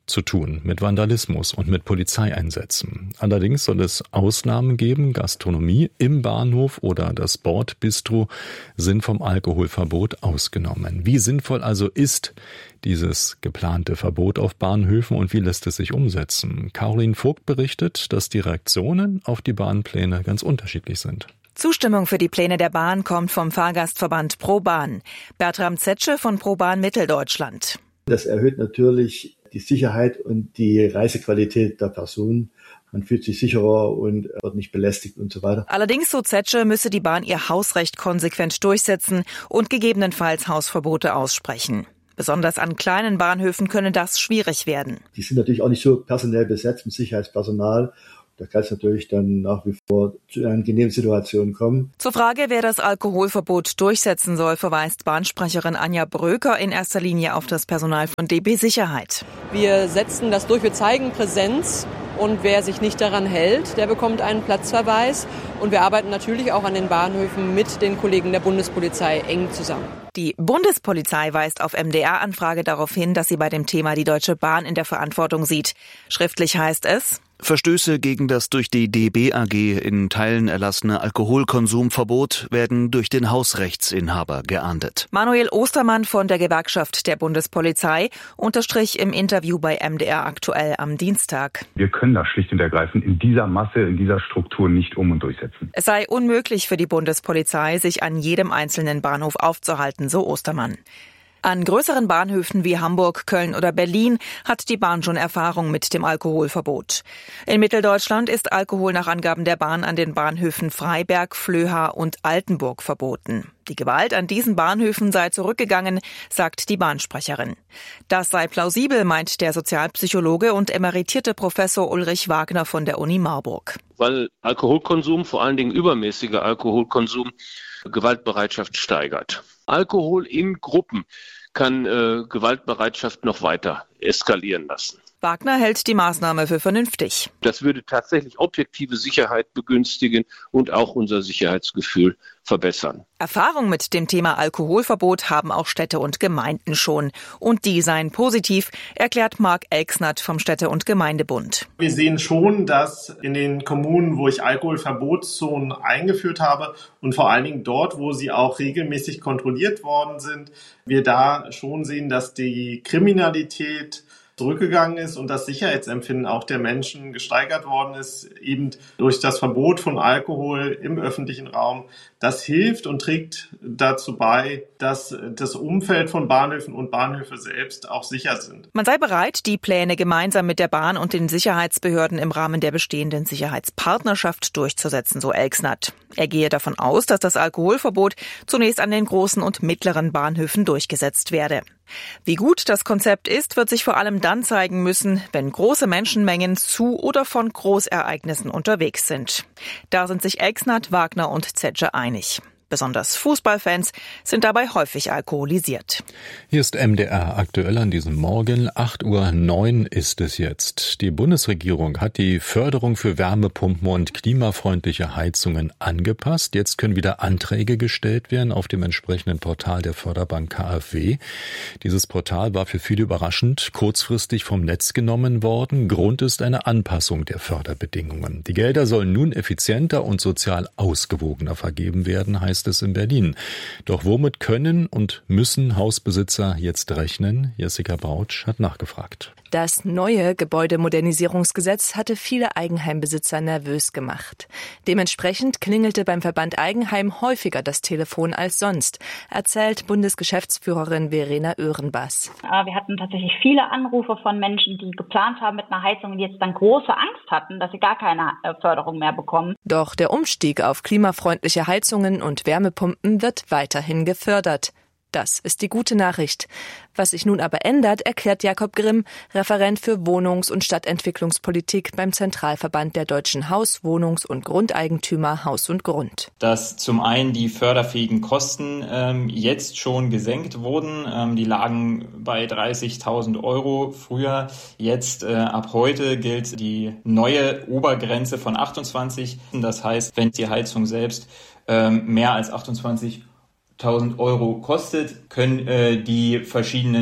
zu tun, mit Vandalismus und mit Polizeieinsätzen. Allerdings soll es Ausnahmen geben. Gastronomie im Bahnhof oder das Bordbistro sind vom Alkoholverbot ausgenommen. Wie sinnvoll also ist dieses geplante Verbot auf Bahnhöfen und wie lässt es sich umsetzen? Caroline Vogt berichtet, dass die Reaktionen auf die Bahnpläne ganz unterschiedlich sind. Zustimmung für die Pläne der Bahn kommt vom Fahrgastverband ProBahn. Bertram Zetsche von ProBahn Mitteldeutschland. Das erhöht natürlich die Sicherheit und die Reisequalität der Personen. Man fühlt sich sicherer und wird nicht belästigt und so weiter. Allerdings, so Zetsche, müsse die Bahn ihr Hausrecht konsequent durchsetzen und gegebenenfalls Hausverbote aussprechen. Besonders an kleinen Bahnhöfen könne das schwierig werden. Die sind natürlich auch nicht so personell besetzt mit Sicherheitspersonal. Da kann es natürlich dann nach wie vor zu unangenehmen Situationen kommen. Zur Frage, wer das Alkoholverbot durchsetzen soll, verweist Bahnsprecherin Anja Bröker in erster Linie auf das Personal von D B Sicherheit. Wir setzen das durch, wir zeigen Präsenz. Und wer sich nicht daran hält, der bekommt einen Platzverweis. Und wir arbeiten natürlich auch an den Bahnhöfen mit den Kollegen der Bundespolizei eng zusammen. Die Bundespolizei weist auf M D R-Anfrage darauf hin, dass sie bei dem Thema die Deutsche Bahn in der Verantwortung sieht. Schriftlich heißt es: Verstöße gegen das durch die D B A G in Teilen erlassene Alkoholkonsumverbot werden durch den Hausrechtsinhaber geahndet. Manuel Ostermann von der Gewerkschaft der Bundespolizei unterstrich im Interview bei M D R aktuell am Dienstag: Wir können das schlicht und ergreifend in dieser Masse, in dieser Struktur nicht um- und durchsetzen. Es sei unmöglich für die Bundespolizei, sich an jedem einzelnen Bahnhof aufzuhalten, so Ostermann. An größeren Bahnhöfen wie Hamburg, Köln oder Berlin hat die Bahn schon Erfahrung mit dem Alkoholverbot. In Mitteldeutschland ist Alkohol nach Angaben der Bahn an den Bahnhöfen Freiberg, Flöha und Altenburg verboten. Die Gewalt an diesen Bahnhöfen sei zurückgegangen, sagt die Bahnsprecherin. Das sei plausibel, meint der Sozialpsychologe und emeritierte Professor Ulrich Wagner von der Uni Marburg. Weil Alkoholkonsum, vor allen Dingen übermäßiger Alkoholkonsum, Gewaltbereitschaft steigert. Alkohol in Gruppen kann äh, Gewaltbereitschaft noch weiter eskalieren lassen. Wagner hält die Maßnahme für vernünftig. Das würde tatsächlich objektive Sicherheit begünstigen und auch unser Sicherheitsgefühl verbessern. Erfahrung mit dem Thema Alkoholverbot haben auch Städte und Gemeinden schon. Und die seien positiv, erklärt Marc Elksnath vom Städte- und Gemeindebund. Wir sehen schon, dass in den Kommunen, wo ich Alkoholverbotszonen eingeführt habe und vor allen Dingen dort, wo sie auch regelmäßig kontrolliert worden sind, wir da schon sehen, dass die Kriminalität zurückgegangen ist und das Sicherheitsempfinden auch der Menschen gesteigert worden ist, eben durch das Verbot von Alkohol im öffentlichen Raum. Das hilft und trägt dazu bei, dass das Umfeld von Bahnhöfen und Bahnhöfe selbst auch sicher sind. Man sei bereit, die Pläne gemeinsam mit der Bahn und den Sicherheitsbehörden im Rahmen der bestehenden Sicherheitspartnerschaft durchzusetzen, so Elksnath. Er gehe davon aus, dass das Alkoholverbot zunächst an den großen und mittleren Bahnhöfen durchgesetzt werde. Wie gut das Konzept ist, wird sich vor allem dann zeigen müssen, wenn große Menschenmengen zu oder von Großereignissen unterwegs sind. Da sind sich Elksnath, Wagner und Zetsche einig. Besonders Fußballfans sind dabei häufig alkoholisiert. Hier ist M D R aktuell an diesem Morgen. acht Uhr neun ist es jetzt. Die Bundesregierung hat die Förderung für Wärmepumpen und klimafreundliche Heizungen angepasst. Jetzt können wieder Anträge gestellt werden auf dem entsprechenden Portal der Förderbank K f W. Dieses Portal war für viele überraschend kurzfristig vom Netz genommen worden. Grund ist eine Anpassung der Förderbedingungen. Die Gelder sollen nun effizienter und sozial ausgewogener vergeben werden, heißt es in Berlin. Doch womit können und müssen Hausbesitzer jetzt rechnen? Jessica Brautsch hat nachgefragt. Das neue Gebäudemodernisierungsgesetz hatte viele Eigenheimbesitzer nervös gemacht. Dementsprechend klingelte beim Verband Eigenheim häufiger das Telefon als sonst, erzählt Bundesgeschäftsführerin Verena Oehrenbass. Wir hatten tatsächlich viele Anrufe von Menschen, die geplant haben mit einer Heizung und jetzt dann große Angst hatten, dass sie gar keine Förderung mehr bekommen. Doch der Umstieg auf klimafreundliche Heizungen und Wärmepumpen wird weiterhin gefördert. Das ist die gute Nachricht. Was sich nun aber ändert, erklärt Jakob Grimm, Referent für Wohnungs- und Stadtentwicklungspolitik beim Zentralverband der deutschen Haus-, Wohnungs- und Grundeigentümer Haus und Grund. Dass zum einen die förderfähigen Kosten ähm, jetzt schon gesenkt wurden. Ähm, die lagen bei dreißigtausend Euro früher. Jetzt äh, ab heute gilt die neue Obergrenze von achtundzwanzig. Das heißt, wenn die Heizung selbst ähm, mehr als achtundzwanzigtausend Euro kostet, können äh, die verschiedenen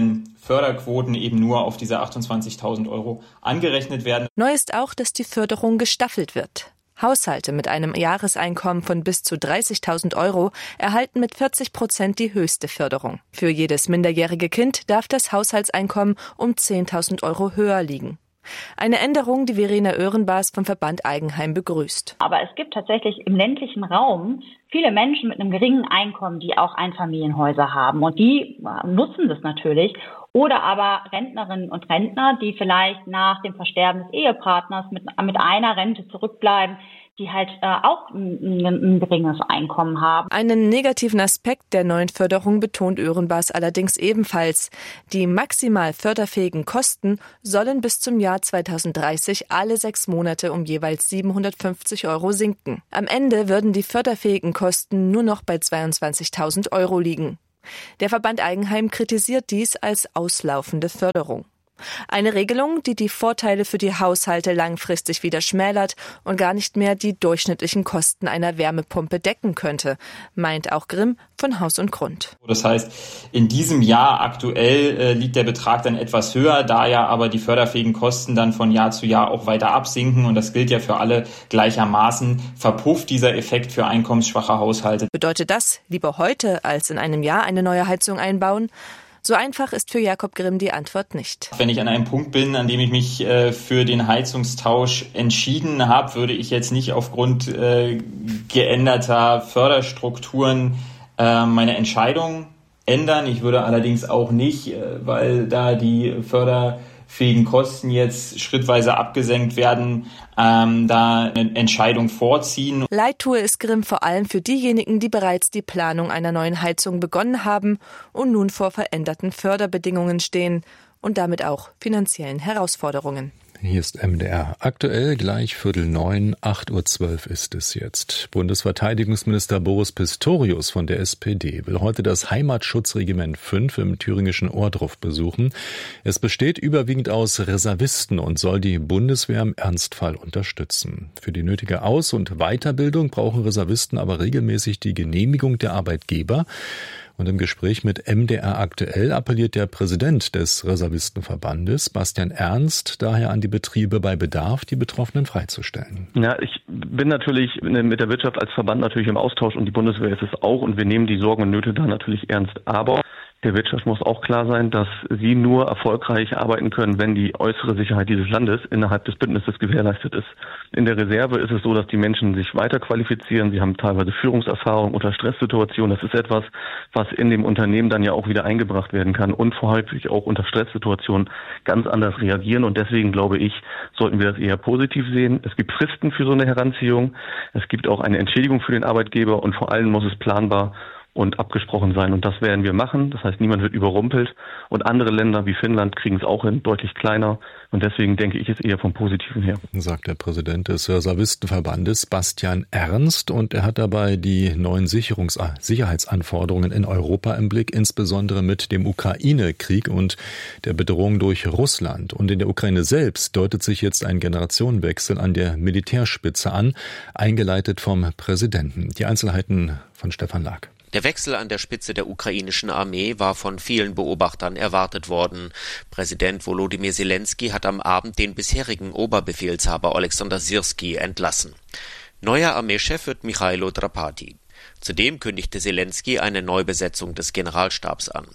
Förderquoten eben nur auf diese achtundzwanzigtausend Euro angerechnet werden. Neu ist auch, dass die Förderung gestaffelt wird. Haushalte mit einem Jahreseinkommen von bis zu dreißigtausend Euro erhalten mit vierzig Prozent die höchste Förderung. Für jedes minderjährige Kind darf das Haushaltseinkommen um zehntausend Euro höher liegen. Eine Änderung, die Verena Oehrenbars vom Verband Eigenheim begrüßt. Aber es gibt tatsächlich im ländlichen Raum viele Menschen mit einem geringen Einkommen, die auch Einfamilienhäuser haben. Und die nutzen das natürlich. Oder aber Rentnerinnen und Rentner, die vielleicht nach dem Versterben des Ehepartners mit, mit einer Rente zurückbleiben, die halt äh, auch ein, ein geringes Einkommen haben. Einen negativen Aspekt der neuen Förderung betont Oehrenbars allerdings ebenfalls. Die maximal förderfähigen Kosten sollen bis zum Jahr zweitausenddreißig alle sechs Monate um jeweils siebenhundertfünfzig Euro sinken. Am Ende würden die förderfähigen Kosten nur noch bei zweiundzwanzigtausend Euro liegen. Der Verband Eigenheim kritisiert dies als auslaufende Förderung. Eine Regelung, die die Vorteile für die Haushalte langfristig wieder schmälert und gar nicht mehr die durchschnittlichen Kosten einer Wärmepumpe decken könnte, meint auch Grimm von Haus und Grund. Das heißt, in diesem Jahr aktuell äh, liegt der Betrag dann etwas höher, da ja aber die förderfähigen Kosten dann von Jahr zu Jahr auch weiter absinken und das gilt ja für alle gleichermaßen, verpufft dieser Effekt für einkommensschwache Haushalte. Bedeutet das, lieber heute als in einem Jahr eine neue Heizung einbauen? So einfach ist für Jakob Grimm die Antwort nicht. Wenn ich an einem Punkt bin, an dem ich mich äh, für den Heizungstausch entschieden habe, würde ich jetzt nicht aufgrund äh, geänderter Förderstrukturen äh, meine Entscheidung ändern. Ich würde allerdings auch nicht, äh, weil da die förderfähigen Kosten jetzt schrittweise abgesenkt werden, ähm, da eine Entscheidung vorziehen. Leid tue es Grimm vor allem für diejenigen, die bereits die Planung einer neuen Heizung begonnen haben und nun vor veränderten Förderbedingungen stehen und damit auch finanziellen Herausforderungen. Hier ist M D R aktuell, gleich Viertel neun, acht Uhr zwölf ist es jetzt. Bundesverteidigungsminister Boris Pistorius von der S P D will heute das Heimatschutzregiment fünf im thüringischen Ohrdruf besuchen. Es besteht überwiegend aus Reservisten und soll die Bundeswehr im Ernstfall unterstützen. Für die nötige Aus- und Weiterbildung brauchen Reservisten aber regelmäßig die Genehmigung der Arbeitgeber. Und im Gespräch mit M D R aktuell appelliert der Präsident des Reservistenverbandes, Bastian Ernst, daher an die Betriebe bei Bedarf, die Betroffenen freizustellen. Ja, ich bin natürlich mit der Wirtschaft als Verband natürlich im Austausch und die Bundeswehr ist es auch und wir nehmen die Sorgen und Nöte da natürlich ernst. Aber der Wirtschaft muss auch klar sein, dass sie nur erfolgreich arbeiten können, wenn die äußere Sicherheit dieses Landes innerhalb des Bündnisses gewährleistet ist. In der Reserve ist es so, dass die Menschen sich weiter qualifizieren. Sie haben teilweise Führungserfahrung unter Stresssituationen. Das ist etwas, was in dem Unternehmen dann ja auch wieder eingebracht werden kann und häufig auch unter Stresssituationen ganz anders reagieren. Und deswegen glaube ich, sollten wir das eher positiv sehen. Es gibt Fristen für so eine Heranziehung. Es gibt auch eine Entschädigung für den Arbeitgeber und vor allem muss es planbar und abgesprochen sein. Und das werden wir machen. Das heißt, niemand wird überrumpelt. Und andere Länder wie Finnland kriegen es auch hin, deutlich kleiner. Und deswegen denke ich es eher vom Positiven her. Sagt der Präsident des Reservistenverbandes Bastian Ernst. Und er hat dabei die neuen Sicherungs- Sicherheitsanforderungen in Europa im Blick, insbesondere mit dem Ukraine-Krieg und der Bedrohung durch Russland. Und in der Ukraine selbst deutet sich jetzt ein Generationenwechsel an der Militärspitze an, eingeleitet vom Präsidenten. Die Einzelheiten von Stefan Lag. Der Wechsel an der Spitze der ukrainischen Armee war von vielen Beobachtern erwartet worden. Präsident Volodymyr Zelensky hat am Abend den bisherigen Oberbefehlshaber Alexander Syrski entlassen. Neuer Armeechef wird Michailo Drapati. Zudem kündigte Zelensky eine Neubesetzung des Generalstabs an.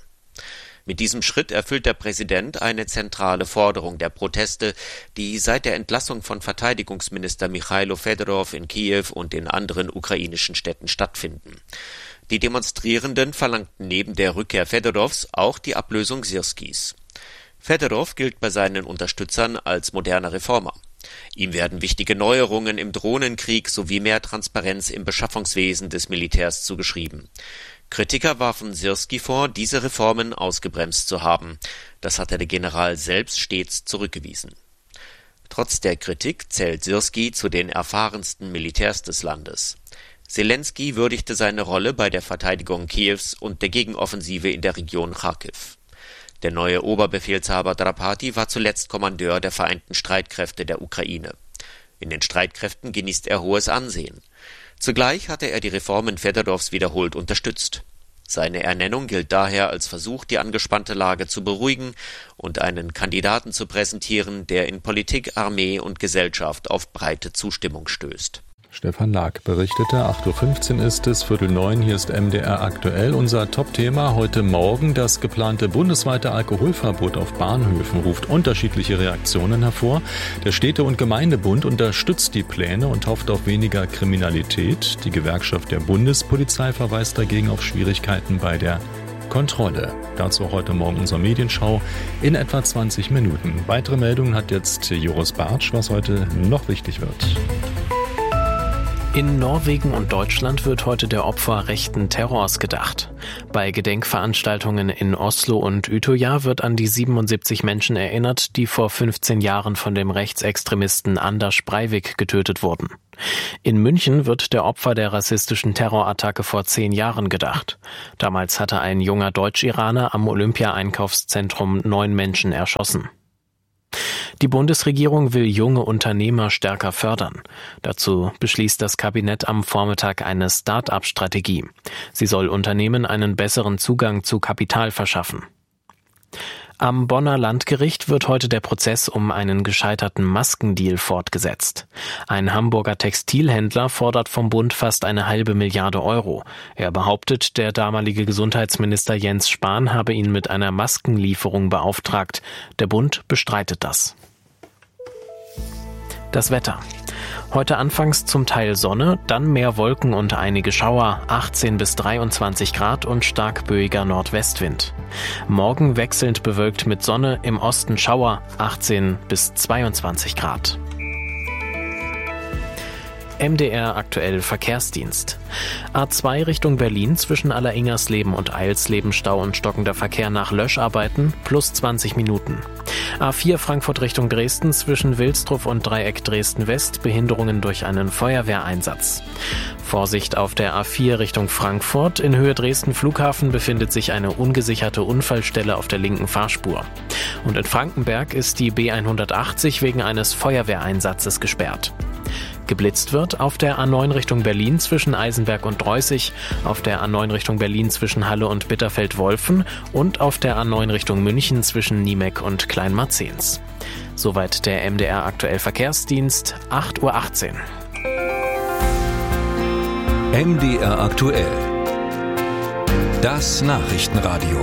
Mit diesem Schritt erfüllt der Präsident eine zentrale Forderung der Proteste, die seit der Entlassung von Verteidigungsminister Michailo Fedorov in Kiew und in anderen ukrainischen Städten stattfinden. Die Demonstrierenden verlangten neben der Rückkehr Fedorovs auch die Ablösung Syrskis. Fedorov gilt bei seinen Unterstützern als moderner Reformer. Ihm werden wichtige Neuerungen im Drohnenkrieg sowie mehr Transparenz im Beschaffungswesen des Militärs zugeschrieben. Kritiker warfen Syrski vor, diese Reformen ausgebremst zu haben. Das hatte der General selbst stets zurückgewiesen. Trotz der Kritik zählt Syrski zu den erfahrensten Militärs des Landes. Zelensky würdigte seine Rolle bei der Verteidigung Kiews und der Gegenoffensive in der Region Charkiw. Der neue Oberbefehlshaber Drapati war zuletzt Kommandeur der Vereinten Streitkräfte der Ukraine. In den Streitkräften genießt er hohes Ansehen. Zugleich hatte er die Reformen Fedorovs wiederholt unterstützt. Seine Ernennung gilt daher als Versuch, die angespannte Lage zu beruhigen und einen Kandidaten zu präsentieren, der in Politik, Armee und Gesellschaft auf breite Zustimmung stößt. Stefan Lag berichtete, acht Uhr fünfzehn ist es, Viertel neun, hier ist M D R aktuell. Unser Top-Thema heute Morgen, das geplante bundesweite Alkoholverbot auf Bahnhöfen ruft unterschiedliche Reaktionen hervor. Der Städte- und Gemeindebund unterstützt die Pläne und hofft auf weniger Kriminalität. Die Gewerkschaft der Bundespolizei verweist dagegen auf Schwierigkeiten bei der Kontrolle. Dazu heute Morgen unsere Medienschau in etwa zwanzig Minuten. Weitere Meldungen hat jetzt Joris Bartsch, was heute noch wichtig wird. In Norwegen und Deutschland wird heute der Opfer rechten Terrors gedacht. Bei Gedenkveranstaltungen in Oslo und Utøya wird an die siebenundsiebzig Menschen erinnert, die vor fünfzehn Jahren von dem Rechtsextremisten Anders Breivik getötet wurden. In München wird der Opfer der rassistischen Terrorattacke vor zehn Jahren gedacht. Damals hatte ein junger Deutsch-Iraner am Olympia-Einkaufszentrum neun Menschen erschossen. Die Bundesregierung will junge Unternehmer stärker fördern. Dazu beschließt das Kabinett am Vormittag eine Start-up-Strategie. Sie soll Unternehmen einen besseren Zugang zu Kapital verschaffen. Am Bonner Landgericht wird heute der Prozess um einen gescheiterten Maskendeal fortgesetzt. Ein Hamburger Textilhändler fordert vom Bund fast eine halbe Milliarde Euro. Er behauptet, der damalige Gesundheitsminister Jens Spahn habe ihn mit einer Maskenlieferung beauftragt. Der Bund bestreitet das. Das Wetter. Heute anfangs zum Teil Sonne, dann mehr Wolken und einige Schauer, achtzehn bis dreiundzwanzig Grad und stark böiger Nordwestwind. Morgen wechselnd bewölkt mit Sonne, im Osten Schauer, achtzehn bis zweiundzwanzig Grad. M D R aktuell Verkehrsdienst. A zwei Richtung Berlin zwischen Alleringers-Leben und Eilsleben Stau und stockender Verkehr nach Löscharbeiten plus zwanzig Minuten. A vier Frankfurt Richtung Dresden zwischen Wilsdruff und Dreieck Dresden-West Behinderungen durch einen Feuerwehreinsatz. Vorsicht auf der A vier Richtung Frankfurt. In Höhe Dresden Flughafen befindet sich eine ungesicherte Unfallstelle auf der linken Fahrspur. Und in Frankenberg ist die B hundertachtzig wegen eines Feuerwehreinsatzes gesperrt. Geblitzt wird auf der A neun Richtung Berlin zwischen Eisenberg und Dreußig, auf der A neun Richtung Berlin zwischen Halle und Bitterfeld-Wolfen und auf der A neun Richtung München zwischen Niemeck und Kleinmarzens. Soweit der M D R aktuell Verkehrsdienst, acht Uhr achtzehn. M D R aktuell. Das Nachrichtenradio.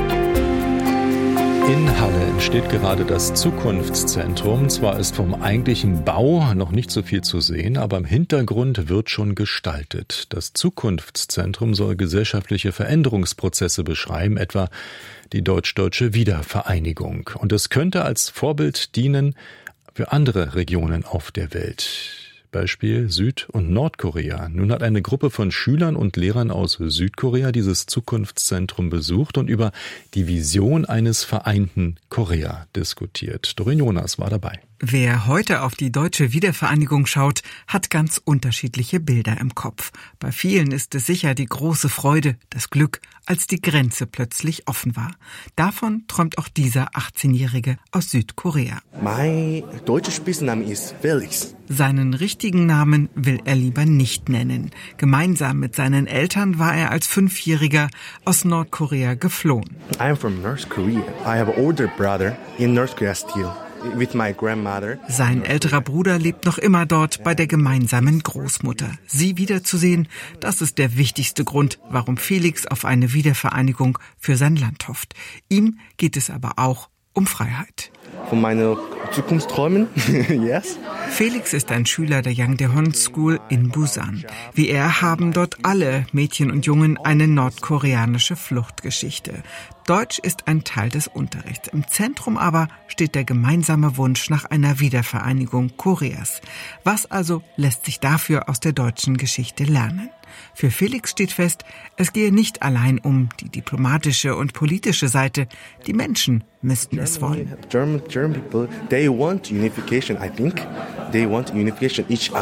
In Halle entsteht gerade das Zukunftszentrum. Zwar ist vom eigentlichen Bau noch nicht so viel zu sehen, aber im Hintergrund wird schon gestaltet. Das Zukunftszentrum soll gesellschaftliche Veränderungsprozesse beschreiben, etwa die deutsch-deutsche Wiedervereinigung. Und es könnte als Vorbild dienen für andere Regionen auf der Welt. Beispiel Süd- und Nordkorea. Nun hat eine Gruppe von Schülern und Lehrern aus Südkorea dieses Zukunftszentrum besucht und über die Vision eines vereinten Korea diskutiert. Doreen Jonas war dabei. Wer heute auf die deutsche Wiedervereinigung schaut, hat ganz unterschiedliche Bilder im Kopf. Bei vielen ist es sicher die große Freude, das Glück, als die Grenze plötzlich offen war. Davon träumt auch dieser achtzehnjährige aus Südkorea. Mein deutscher Spitzname ist Felix. Seinen richtigen Namen will er lieber nicht nennen. Gemeinsam mit seinen Eltern war er als Fünfjähriger aus Nordkorea geflohen. I'm from North Korea. I have an older brother in North Korea still. With my grandmother. Sein älterer Bruder lebt noch immer dort bei der gemeinsamen Großmutter. Sie wiederzusehen, das ist der wichtigste Grund, warum Felix auf eine Wiedervereinigung für sein Land hofft. Ihm geht es aber auch um Freiheit. Von meinen Zukunftsträumen, yes. Felix ist ein Schüler der Yangdae School in Busan. Wie er haben dort alle Mädchen und Jungen eine nordkoreanische Fluchtgeschichte. Deutsch ist ein Teil des Unterrichts. Im Zentrum aber steht der gemeinsame Wunsch nach einer Wiedervereinigung Koreas. Was also lässt sich dafür aus der deutschen Geschichte lernen? Für Felix steht fest, es gehe nicht allein um die diplomatische und politische Seite. Die Menschen müssten es wollen. German, German people, they want unification, I think. They want unification each other.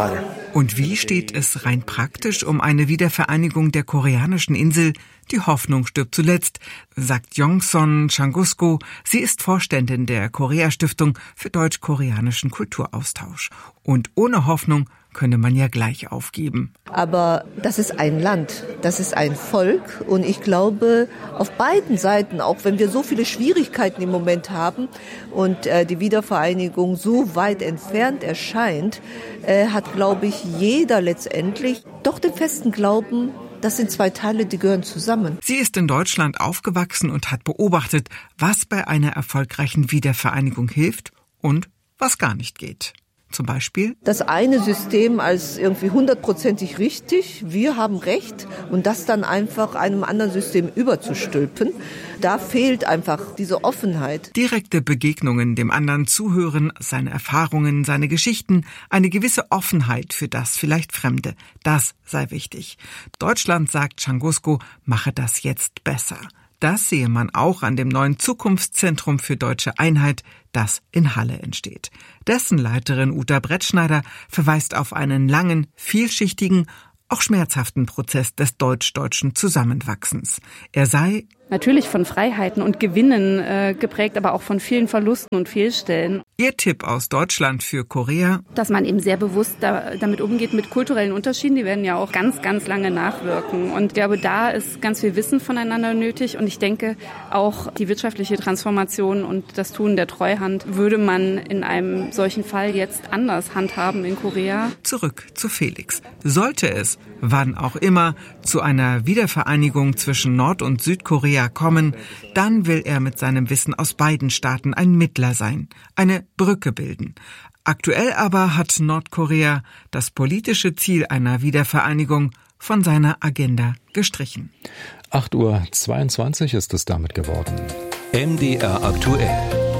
Und wie steht es rein praktisch um eine Wiedervereinigung der koreanischen Insel? Die Hoffnung stirbt zuletzt, sagt Yongson Changusko. Sie ist Vorständin der Korea-Stiftung für deutsch-koreanischen Kulturaustausch. Und ohne Hoffnung könne man ja gleich aufgeben. Aber das ist ein Land, das ist ein Volk und ich glaube, auf beiden Seiten, auch wenn wir so viele Schwierigkeiten im Moment haben und äh, die Wiedervereinigung so weit entfernt erscheint, äh, hat, glaube ich, jeder letztendlich doch den festen Glauben, das sind zwei Teile, die gehören zusammen. Sie ist in Deutschland aufgewachsen und hat beobachtet, was bei einer erfolgreichen Wiedervereinigung hilft und was gar nicht geht. Zum Beispiel? Das eine System als irgendwie hundertprozentig richtig, wir haben Recht und das dann einfach einem anderen System überzustülpen, da fehlt einfach diese Offenheit. Direkte Begegnungen, dem anderen zuhören, seine Erfahrungen, seine Geschichten, eine gewisse Offenheit für das vielleicht Fremde, das sei wichtig. Deutschland, sagt Changusko, mache das jetzt besser. Das sehe man auch an dem neuen Zukunftszentrum für deutsche Einheit, das in Halle entsteht. Dessen Leiterin Uta Brettschneider verweist auf einen langen, vielschichtigen, auch schmerzhaften Prozess des deutsch-deutschen Zusammenwachsens. Er sei natürlich von Freiheiten und Gewinnen äh, geprägt, aber auch von vielen Verlusten und Fehlstellen. Ihr Tipp aus Deutschland für Korea? Dass man eben sehr bewusst da, damit umgeht mit kulturellen Unterschieden. Die werden ja auch ganz, ganz lange nachwirken. Und ich glaube, da ist ganz viel Wissen voneinander nötig. Und ich denke, auch die wirtschaftliche Transformation und das Tun der Treuhand würde man in einem solchen Fall jetzt anders handhaben in Korea. Zurück zu Felix. Sollte es, wann auch immer, zu einer Wiedervereinigung zwischen Nord- und Südkorea kommen, dann will er mit seinem Wissen aus beiden Staaten ein Mittler sein, eine Brücke bilden. Aktuell aber hat Nordkorea das politische Ziel einer Wiedervereinigung von seiner Agenda gestrichen. acht Uhr zweiundzwanzig ist es damit geworden. M D R aktuell.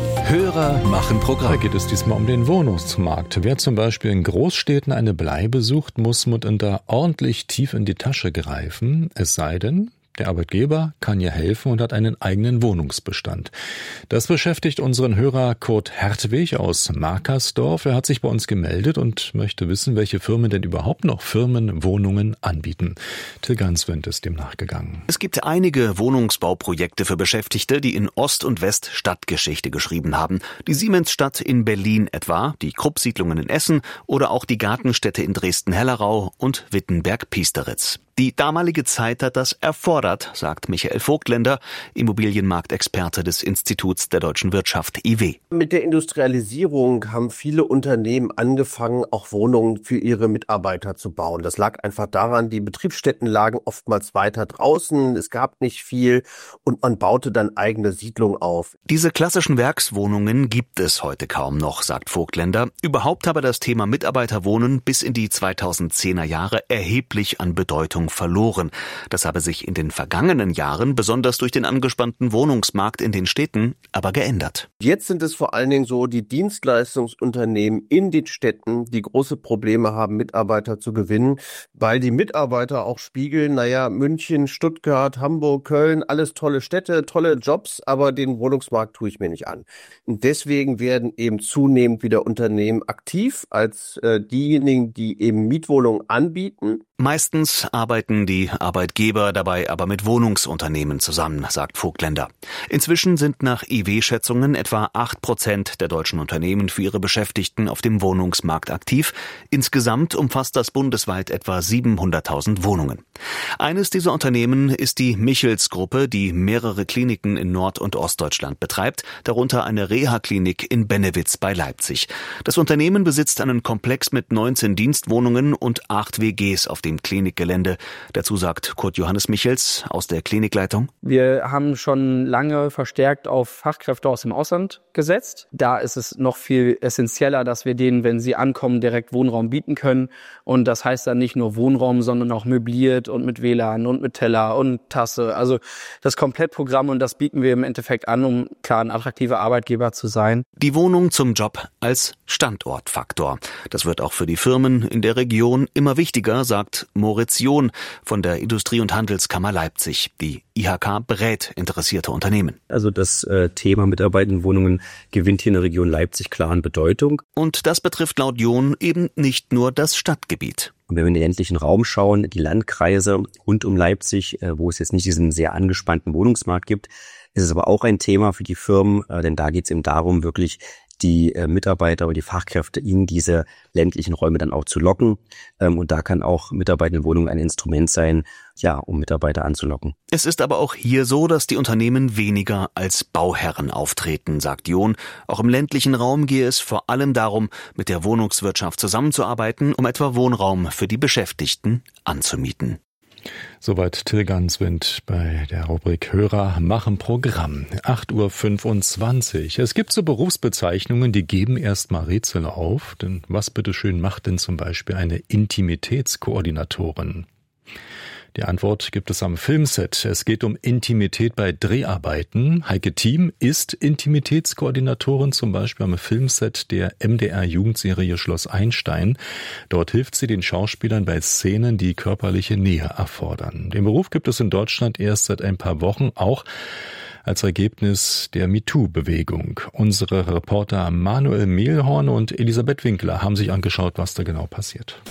Hörer machen Programm. Da geht es diesmal um den Wohnungsmarkt. Wer zum Beispiel in Großstädten eine Bleibe sucht, muss mitunter ordentlich tief in die Tasche greifen. Es sei denn, der Arbeitgeber kann ja helfen und hat einen eigenen Wohnungsbestand. Das beschäftigt unseren Hörer Kurt Hertwig aus Markersdorf. Er hat sich bei uns gemeldet und möchte wissen, welche Firmen denn überhaupt noch Firmenwohnungen anbieten. Till Ganswind ist dem nachgegangen. Es gibt einige Wohnungsbauprojekte für Beschäftigte, die in Ost und West Stadtgeschichte geschrieben haben. Die Siemensstadt in Berlin etwa, die Krupp-Siedlungen in Essen oder auch die Gartenstädte in Dresden-Hellerau und Wittenberg-Piesteritz. Die damalige Zeit hat das erfordert, sagt Michael Vogtländer, Immobilienmarktexperte des Instituts der deutschen Wirtschaft I W. Mit der Industrialisierung haben viele Unternehmen angefangen, auch Wohnungen für ihre Mitarbeiter zu bauen. Das lag einfach daran, die Betriebsstätten lagen oftmals weiter draußen, es gab nicht viel und man baute dann eigene Siedlungen auf. Diese klassischen Werkswohnungen gibt es heute kaum noch, sagt Vogtländer. Überhaupt habe das Thema Mitarbeiterwohnen bis in die zweitausendzehner Jahre erheblich an Bedeutung verloren. Das habe sich in den vergangenen Jahren, besonders durch den angespannten Wohnungsmarkt in den Städten, aber geändert. Jetzt sind es vor allen Dingen so die Dienstleistungsunternehmen in den Städten, die große Probleme haben, Mitarbeiter zu gewinnen, weil die Mitarbeiter auch spiegeln, naja, München, Stuttgart, Hamburg, Köln, alles tolle Städte, tolle Jobs, aber den Wohnungsmarkt tue ich mir nicht an. Und deswegen werden eben zunehmend wieder Unternehmen aktiv als äh, diejenigen, die eben Mietwohnungen anbieten. Meistens arbeiten die Arbeitgeber dabei aber mit Wohnungsunternehmen zusammen, sagt Vogtländer. Inzwischen sind nach I W-Schätzungen etwa acht Prozent der deutschen Unternehmen für ihre Beschäftigten auf dem Wohnungsmarkt aktiv. Insgesamt umfasst das bundesweit etwa siebenhunderttausend Wohnungen. Eines dieser Unternehmen ist die Michels-Gruppe, die mehrere Kliniken in Nord- und Ostdeutschland betreibt, darunter eine Reha-Klinik in Bennewitz bei Leipzig. Das Unternehmen besitzt einen Komplex mit neunzehn Dienstwohnungen und acht W Gs auf dem Klinikgelände. Dazu sagt Kurt Johannes Michels aus der Klinikleitung. Wir haben schon lange verstärkt auf Fachkräfte aus dem Ausland gesetzt. Da ist es noch viel essentieller, dass wir denen, wenn sie ankommen, direkt Wohnraum bieten können. Und das heißt dann nicht nur Wohnraum, sondern auch möbliert und mit W L A N und mit Teller und Tasse. Also das Komplettprogramm, und das bieten wir im Endeffekt an, um klar ein attraktiver Arbeitgeber zu sein. Die Wohnung zum Job als Standortfaktor. Das wird auch für die Firmen in der Region immer wichtiger, sagt sagt Moritz John von der Industrie- und Handelskammer Leipzig. Die I H K berät interessierte Unternehmen. Also das äh, Thema Mitarbeitendenwohnungen gewinnt hier in der Region Leipzig klar an Bedeutung. Und das betrifft laut John eben nicht nur das Stadtgebiet. Und wenn wir in den ländlichen Raum schauen, die Landkreise rund um Leipzig, äh, wo es jetzt nicht diesen sehr angespannten Wohnungsmarkt gibt, ist es aber auch ein Thema für die Firmen, äh, denn da geht es eben darum, wirklich die äh, Mitarbeiter oder die Fachkräfte in diese ländlichen Räume dann auch zu locken. Ähm, und da kann auch Mitarbeitendenwohnung ein Instrument sein, ja, um Mitarbeiter anzulocken. Es ist aber auch hier so, dass die Unternehmen weniger als Bauherren auftreten, sagt John. Auch im ländlichen Raum gehe es vor allem darum, mit der Wohnungswirtschaft zusammenzuarbeiten, um etwa Wohnraum für die Beschäftigten anzumieten. Soweit Till Ganswind bei der Rubrik Hörer machen Programm. acht Uhr fünfundzwanzig. Es gibt so Berufsbezeichnungen, die geben erstmal Rätsel auf. Denn was bitteschön macht denn zum Beispiel eine Intimitätskoordinatorin? Die Antwort gibt es am Filmset. Es geht um Intimität bei Dreharbeiten. Heike Thiem ist Intimitätskoordinatorin, zum Beispiel am Filmset der M D R-Jugendserie Schloss Einstein. Dort hilft sie den Schauspielern bei Szenen, die körperliche Nähe erfordern. Den Beruf gibt es in Deutschland erst seit ein paar Wochen, auch als Ergebnis der MeToo-Bewegung. Unsere Reporter Manuel Mehlhorn und Elisabeth Winkler haben sich angeschaut, was da genau passiert.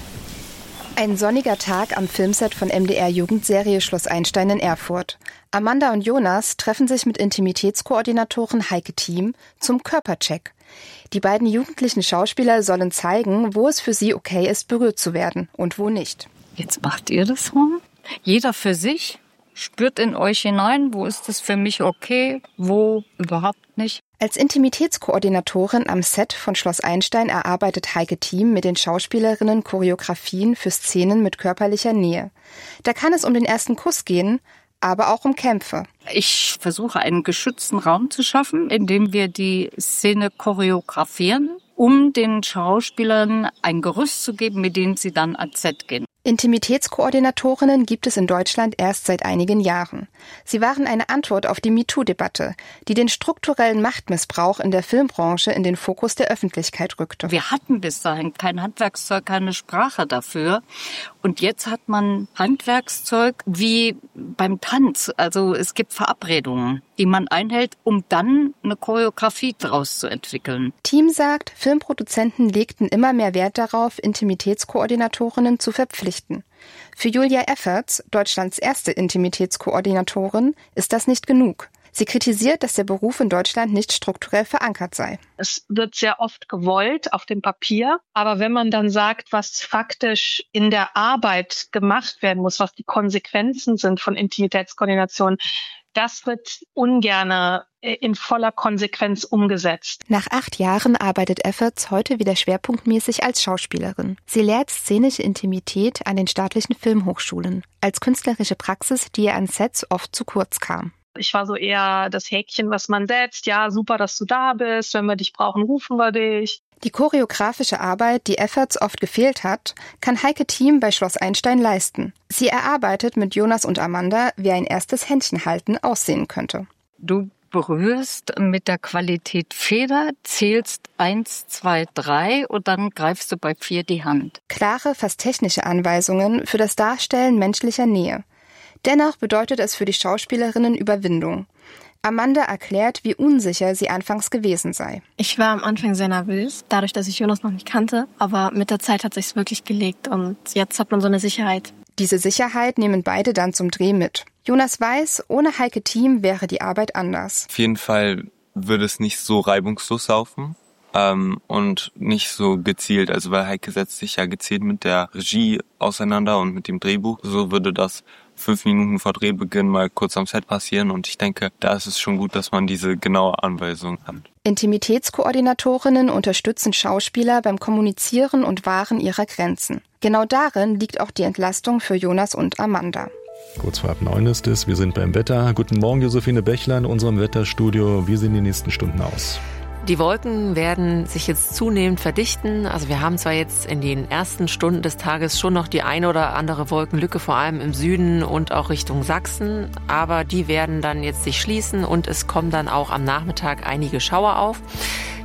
Ein sonniger Tag am Filmset von M D R-Jugendserie Schloss Einstein in Erfurt. Amanda und Jonas treffen sich mit Intimitätskoordinatorin Heike Thiem zum Körpercheck. Die beiden jugendlichen Schauspieler sollen zeigen, wo es für sie okay ist, berührt zu werden und wo nicht. Jetzt macht ihr das rum. Jeder für sich. Spürt in euch hinein, wo ist es für mich okay, wo überhaupt nicht. Als Intimitätskoordinatorin am Set von Schloss Einstein erarbeitet Heike Thiem mit den Schauspielerinnen Choreografien für Szenen mit körperlicher Nähe. Da kann es um den ersten Kuss gehen, aber auch um Kämpfe. Ich versuche einen geschützten Raum zu schaffen, in dem wir die Szene choreografieren, um den Schauspielern ein Gerüst zu geben, mit dem sie dann ans Set gehen. Intimitätskoordinatorinnen gibt es in Deutschland erst seit einigen Jahren. Sie waren eine Antwort auf die MeToo-Debatte, die den strukturellen Machtmissbrauch in der Filmbranche in den Fokus der Öffentlichkeit rückte. Wir hatten bis dahin kein Handwerkszeug, keine Sprache dafür. Und jetzt hat man Handwerkszeug wie beim Tanz. Also es gibt Verabredungen, die man einhält, um dann eine Choreografie daraus zu entwickeln. Thiem sagt, Filmproduzenten legten immer mehr Wert darauf, Intimitätskoordinatorinnen zu verpflichten. Für Julia Efferts, Deutschlands erste Intimitätskoordinatorin, ist das nicht genug. Sie kritisiert, dass der Beruf in Deutschland nicht strukturell verankert sei. Es wird sehr oft gewollt auf dem Papier, aber wenn man dann sagt, was faktisch in der Arbeit gemacht werden muss, was die Konsequenzen sind von Intimitätskoordination, das wird ungerne in voller Konsequenz umgesetzt. Nach acht Jahren arbeitet Efferts heute wieder schwerpunktmäßig als Schauspielerin. Sie lehrt szenische Intimität an den staatlichen Filmhochschulen, als künstlerische Praxis, die ihr an Sets oft zu kurz kam. Ich war so eher das Häkchen, was man setzt. Ja, super, dass du da bist. Wenn wir dich brauchen, rufen wir dich. Die choreografische Arbeit, die Efferts oft gefehlt hat, kann Heike Thiem bei Schloss Einstein leisten. Sie erarbeitet mit Jonas und Amanda, wie ein erstes Händchenhalten aussehen könnte. Du berührst mit der Qualität Feder, zählst eins, zwei, drei und dann greifst du bei vier die Hand. Klare, fast technische Anweisungen für das Darstellen menschlicher Nähe. Dennoch bedeutet es für die Schauspielerinnen Überwindung. Amanda erklärt, wie unsicher sie anfangs gewesen sei. Ich war am Anfang sehr nervös, dadurch, dass ich Jonas noch nicht kannte. Aber mit der Zeit hat sich's wirklich gelegt und jetzt hat man so eine Sicherheit. Diese Sicherheit nehmen beide dann zum Dreh mit. Jonas weiß, ohne Heike Thiem wäre die Arbeit anders. Auf jeden Fall würde es nicht so reibungslos laufen ähm, und nicht so gezielt. Also weil Heike setzt sich ja gezielt mit der Regie auseinander und mit dem Drehbuch. So würde das fünf Minuten vor Drehbeginn mal kurz am Set passieren und ich denke, da ist es schon gut, dass man diese genaue Anweisung hat. Intimitätskoordinatorinnen unterstützen Schauspieler beim Kommunizieren und Wahren ihrer Grenzen. Genau darin liegt auch die Entlastung für Jonas und Amanda. Kurz vor halb neun ist es, wir sind beim Wetter. Guten Morgen, Josephine Bechler in unserem Wetterstudio. Wie sehen die nächsten Stunden aus? Die Wolken werden sich jetzt zunehmend verdichten. Also wir haben zwar jetzt in den ersten Stunden des Tages schon noch die eine oder andere Wolkenlücke, vor allem im Süden und auch Richtung Sachsen, aber die werden dann jetzt sich schließen und es kommen dann auch am Nachmittag einige Schauer auf.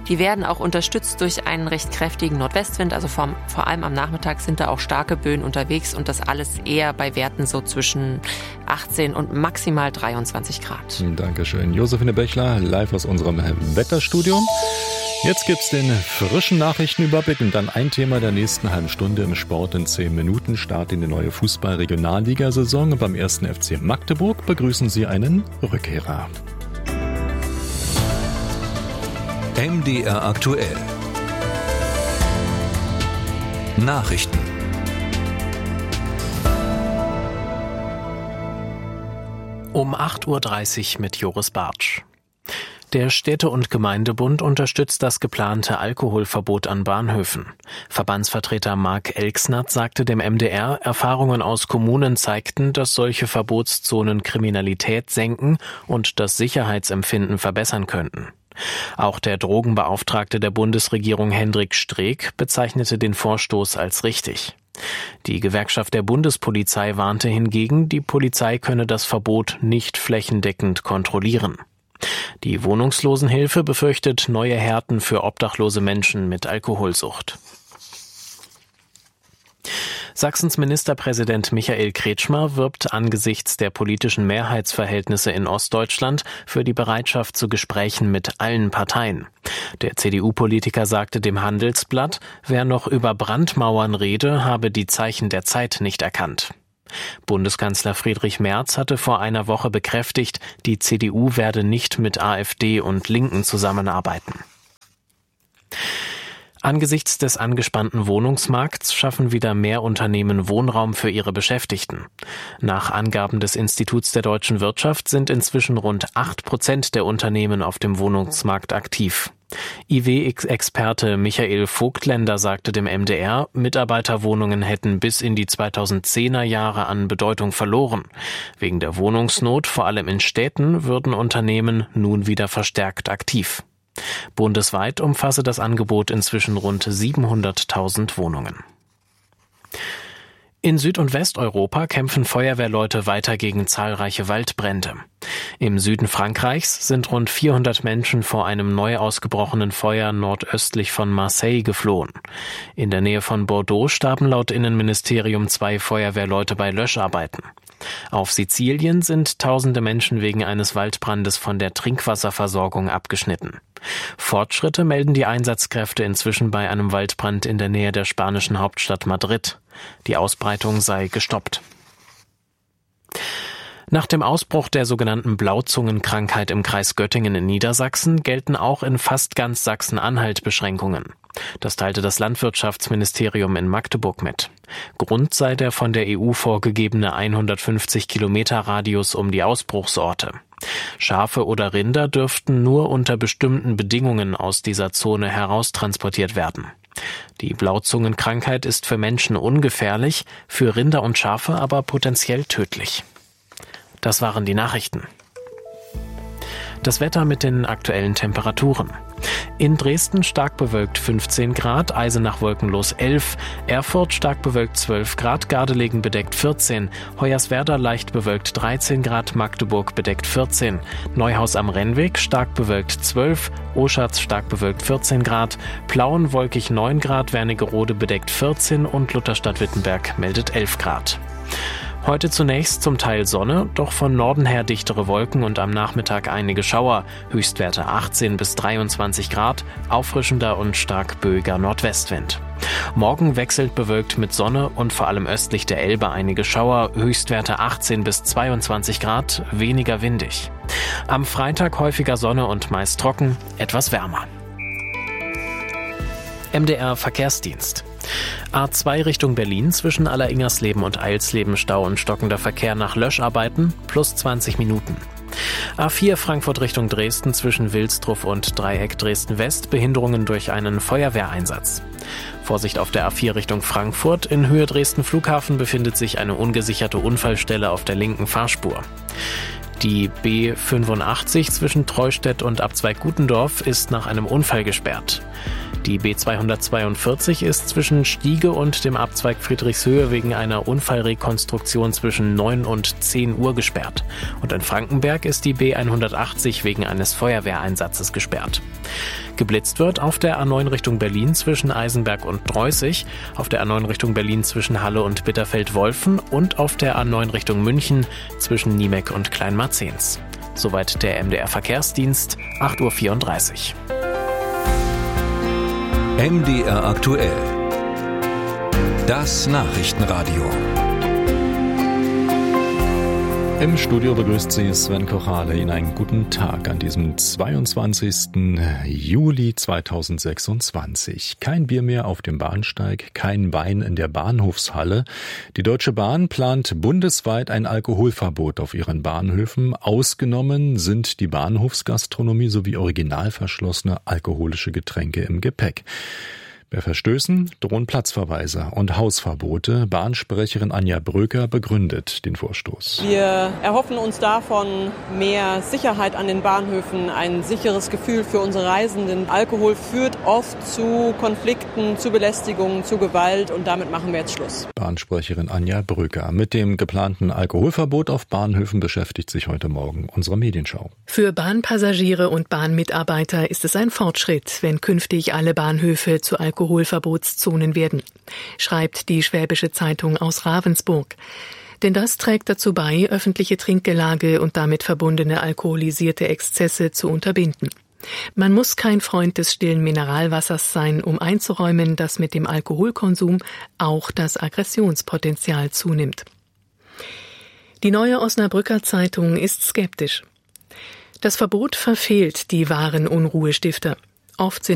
Die werden auch unterstützt durch einen recht kräftigen Nordwestwind. Also vor, vor allem am Nachmittag sind da auch starke Böen unterwegs und das alles eher bei Werten so zwischen achtzehn und maximal dreiundzwanzig Grad. Dankeschön. Josephine Bechler, live aus unserem Wetterstudio. Jetzt gibt's den frischen Nachrichtenüberblick und dann ein Thema der nächsten halben Stunde im Sport in zehn Minuten. Start in die neue Fußball-Regionalligasaison. Beim ersten F C Magdeburg begrüßen Sie einen Rückkehrer. M D R aktuell. Nachrichten. Um acht Uhr dreißig mit Joris Bartsch. Der Städte- und Gemeindebund unterstützt das geplante Alkoholverbot an Bahnhöfen. Verbandsvertreter Marc Elksnath sagte dem M D R, Erfahrungen aus Kommunen zeigten, dass solche Verbotszonen Kriminalität senken und das Sicherheitsempfinden verbessern könnten. Auch der Drogenbeauftragte der Bundesregierung Hendrik Streeck bezeichnete den Vorstoß als richtig. Die Gewerkschaft der Bundespolizei warnte hingegen, die Polizei könne das Verbot nicht flächendeckend kontrollieren. Die Wohnungslosenhilfe befürchtet neue Härten für obdachlose Menschen mit Alkoholsucht. Sachsens Ministerpräsident Michael Kretschmer wirbt angesichts der politischen Mehrheitsverhältnisse in Ostdeutschland für die Bereitschaft zu Gesprächen mit allen Parteien. Der C D U-Politiker sagte dem Handelsblatt, wer noch über Brandmauern rede, habe die Zeichen der Zeit nicht erkannt. Bundeskanzler Friedrich Merz hatte vor einer Woche bekräftigt, die C D U werde nicht mit AfD und Linken zusammenarbeiten. Angesichts des angespannten Wohnungsmarkts schaffen wieder mehr Unternehmen Wohnraum für ihre Beschäftigten. Nach Angaben des Instituts der deutschen Wirtschaft sind inzwischen rund acht Prozent der Unternehmen auf dem Wohnungsmarkt aktiv. I W-Experte Michael Vogtländer sagte dem M D R, Mitarbeiterwohnungen hätten bis in die zweitausendzehner Jahre an Bedeutung verloren. Wegen der Wohnungsnot, vor allem in Städten, würden Unternehmen nun wieder verstärkt aktiv. Bundesweit umfasse das Angebot inzwischen rund siebenhunderttausend Wohnungen. In Süd- und Westeuropa kämpfen Feuerwehrleute weiter gegen zahlreiche Waldbrände. Im Süden Frankreichs sind rund vierhundert Menschen vor einem neu ausgebrochenen Feuer nordöstlich von Marseille geflohen. In der Nähe von Bordeaux starben laut Innenministerium zwei Feuerwehrleute bei Löscharbeiten. Auf Sizilien sind tausende Menschen wegen eines Waldbrandes von der Trinkwasserversorgung abgeschnitten. Fortschritte melden die Einsatzkräfte inzwischen bei einem Waldbrand in der Nähe der spanischen Hauptstadt Madrid. Die Ausbreitung sei gestoppt. Nach dem Ausbruch der sogenannten Blauzungenkrankheit im Kreis Göttingen in Niedersachsen gelten auch in fast ganz Sachsen-Anhalt Beschränkungen. Das teilte das Landwirtschaftsministerium in Magdeburg mit. Grund sei der von der E U vorgegebene hundertfünfzig Kilometer Radius um die Ausbruchsorte. Schafe oder Rinder dürften nur unter bestimmten Bedingungen aus dieser Zone heraustransportiert werden. Die Blauzungenkrankheit ist für Menschen ungefährlich, für Rinder und Schafe aber potenziell tödlich. Das waren die Nachrichten. Das Wetter mit den aktuellen Temperaturen. In Dresden stark bewölkt fünfzehn Grad, Eisenach wolkenlos elf, Erfurt stark bewölkt zwölf Grad, Gardelegen bedeckt vierzehn, Hoyerswerda leicht bewölkt dreizehn Grad, Magdeburg bedeckt vierzehn, Neuhaus am Rennweg stark bewölkt zwölf, Oschatz stark bewölkt vierzehn Grad, Plauen wolkig neun Grad, Wernigerode bedeckt vierzehn und Lutherstadt-Wittenberg meldet elf Grad. Heute zunächst zum Teil Sonne, doch von Norden her dichtere Wolken und am Nachmittag einige Schauer, Höchstwerte achtzehn bis dreiundzwanzig Grad, auffrischender und stark böiger Nordwestwind. Morgen wechselt bewölkt mit Sonne und vor allem östlich der Elbe einige Schauer, Höchstwerte achtzehn bis zweiundzwanzig Grad, weniger windig. Am Freitag häufiger Sonne und meist trocken, etwas wärmer. M D R Verkehrsdienst. A zwei Richtung Berlin zwischen Alleringmersleben und Eilsleben Stau und stockender Verkehr nach Löscharbeiten plus zwanzig Minuten. A vier Frankfurt Richtung Dresden zwischen Wilsdruff und Dreieck Dresden-West Behinderungen durch einen Feuerwehreinsatz. Vorsicht auf der A vier Richtung Frankfurt, in Höhe Dresden Flughafen befindet sich eine ungesicherte Unfallstelle auf der linken Fahrspur. Die B fünfundachtzig zwischen Treustedt und Abzweig Gutendorf ist nach einem Unfall gesperrt. Die B zweihundertzweiundvierzig ist zwischen Stiege und dem Abzweig Friedrichshöhe wegen einer Unfallrekonstruktion zwischen neun und zehn Uhr gesperrt. Und in Frankenberg ist die B hundertachtzig wegen eines Feuerwehreinsatzes gesperrt. Geblitzt wird auf der A neun Richtung Berlin zwischen Eisenberg und Dreußig, auf der A neun Richtung Berlin zwischen Halle und Bitterfeld-Wolfen und auf der A neun Richtung München zwischen Niemek und Kleinmarzens. Soweit der M D R Verkehrsdienst, acht Uhr vierunddreißig. M D R aktuell. Das Nachrichtenradio. Im Studio begrüßt Sie Sven Kochale. Ihnen einen guten Tag an diesem zweiundzwanzigsten Juli zweitausendsechsundzwanzig. Kein Bier mehr auf dem Bahnsteig, kein Wein in der Bahnhofshalle. Die Deutsche Bahn plant bundesweit ein Alkoholverbot auf ihren Bahnhöfen. Ausgenommen sind die Bahnhofsgastronomie sowie original verschlossene alkoholische Getränke im Gepäck. Bei Verstößen drohen Platzverweise und Hausverbote. Bahnsprecherin Anja Bröker begründet den Vorstoß. Wir erhoffen uns davon mehr Sicherheit an den Bahnhöfen, ein sicheres Gefühl für unsere Reisenden. Alkohol führt oft zu Konflikten, zu Belästigungen, zu Gewalt und damit machen wir jetzt Schluss. Bahnsprecherin Anja Bröker. Mit dem geplanten Alkoholverbot auf Bahnhöfen beschäftigt sich heute Morgen unsere Medienschau. Für Bahnpassagiere und Bahnmitarbeiter ist es ein Fortschritt, wenn künftig alle Bahnhöfe zu Alkohol Alkoholverbotszonen werden, schreibt die Schwäbische Zeitung aus Ravensburg. Denn das trägt dazu bei, öffentliche Trinkgelage und damit verbundene alkoholisierte Exzesse zu unterbinden. Man muss kein Freund des stillen Mineralwassers sein, um einzuräumen, dass mit dem Alkoholkonsum auch das Aggressionspotenzial zunimmt. Die Neue Osnabrücker Zeitung ist skeptisch. Das Verbot verfehlt die wahren Unruhestifter. Oft sind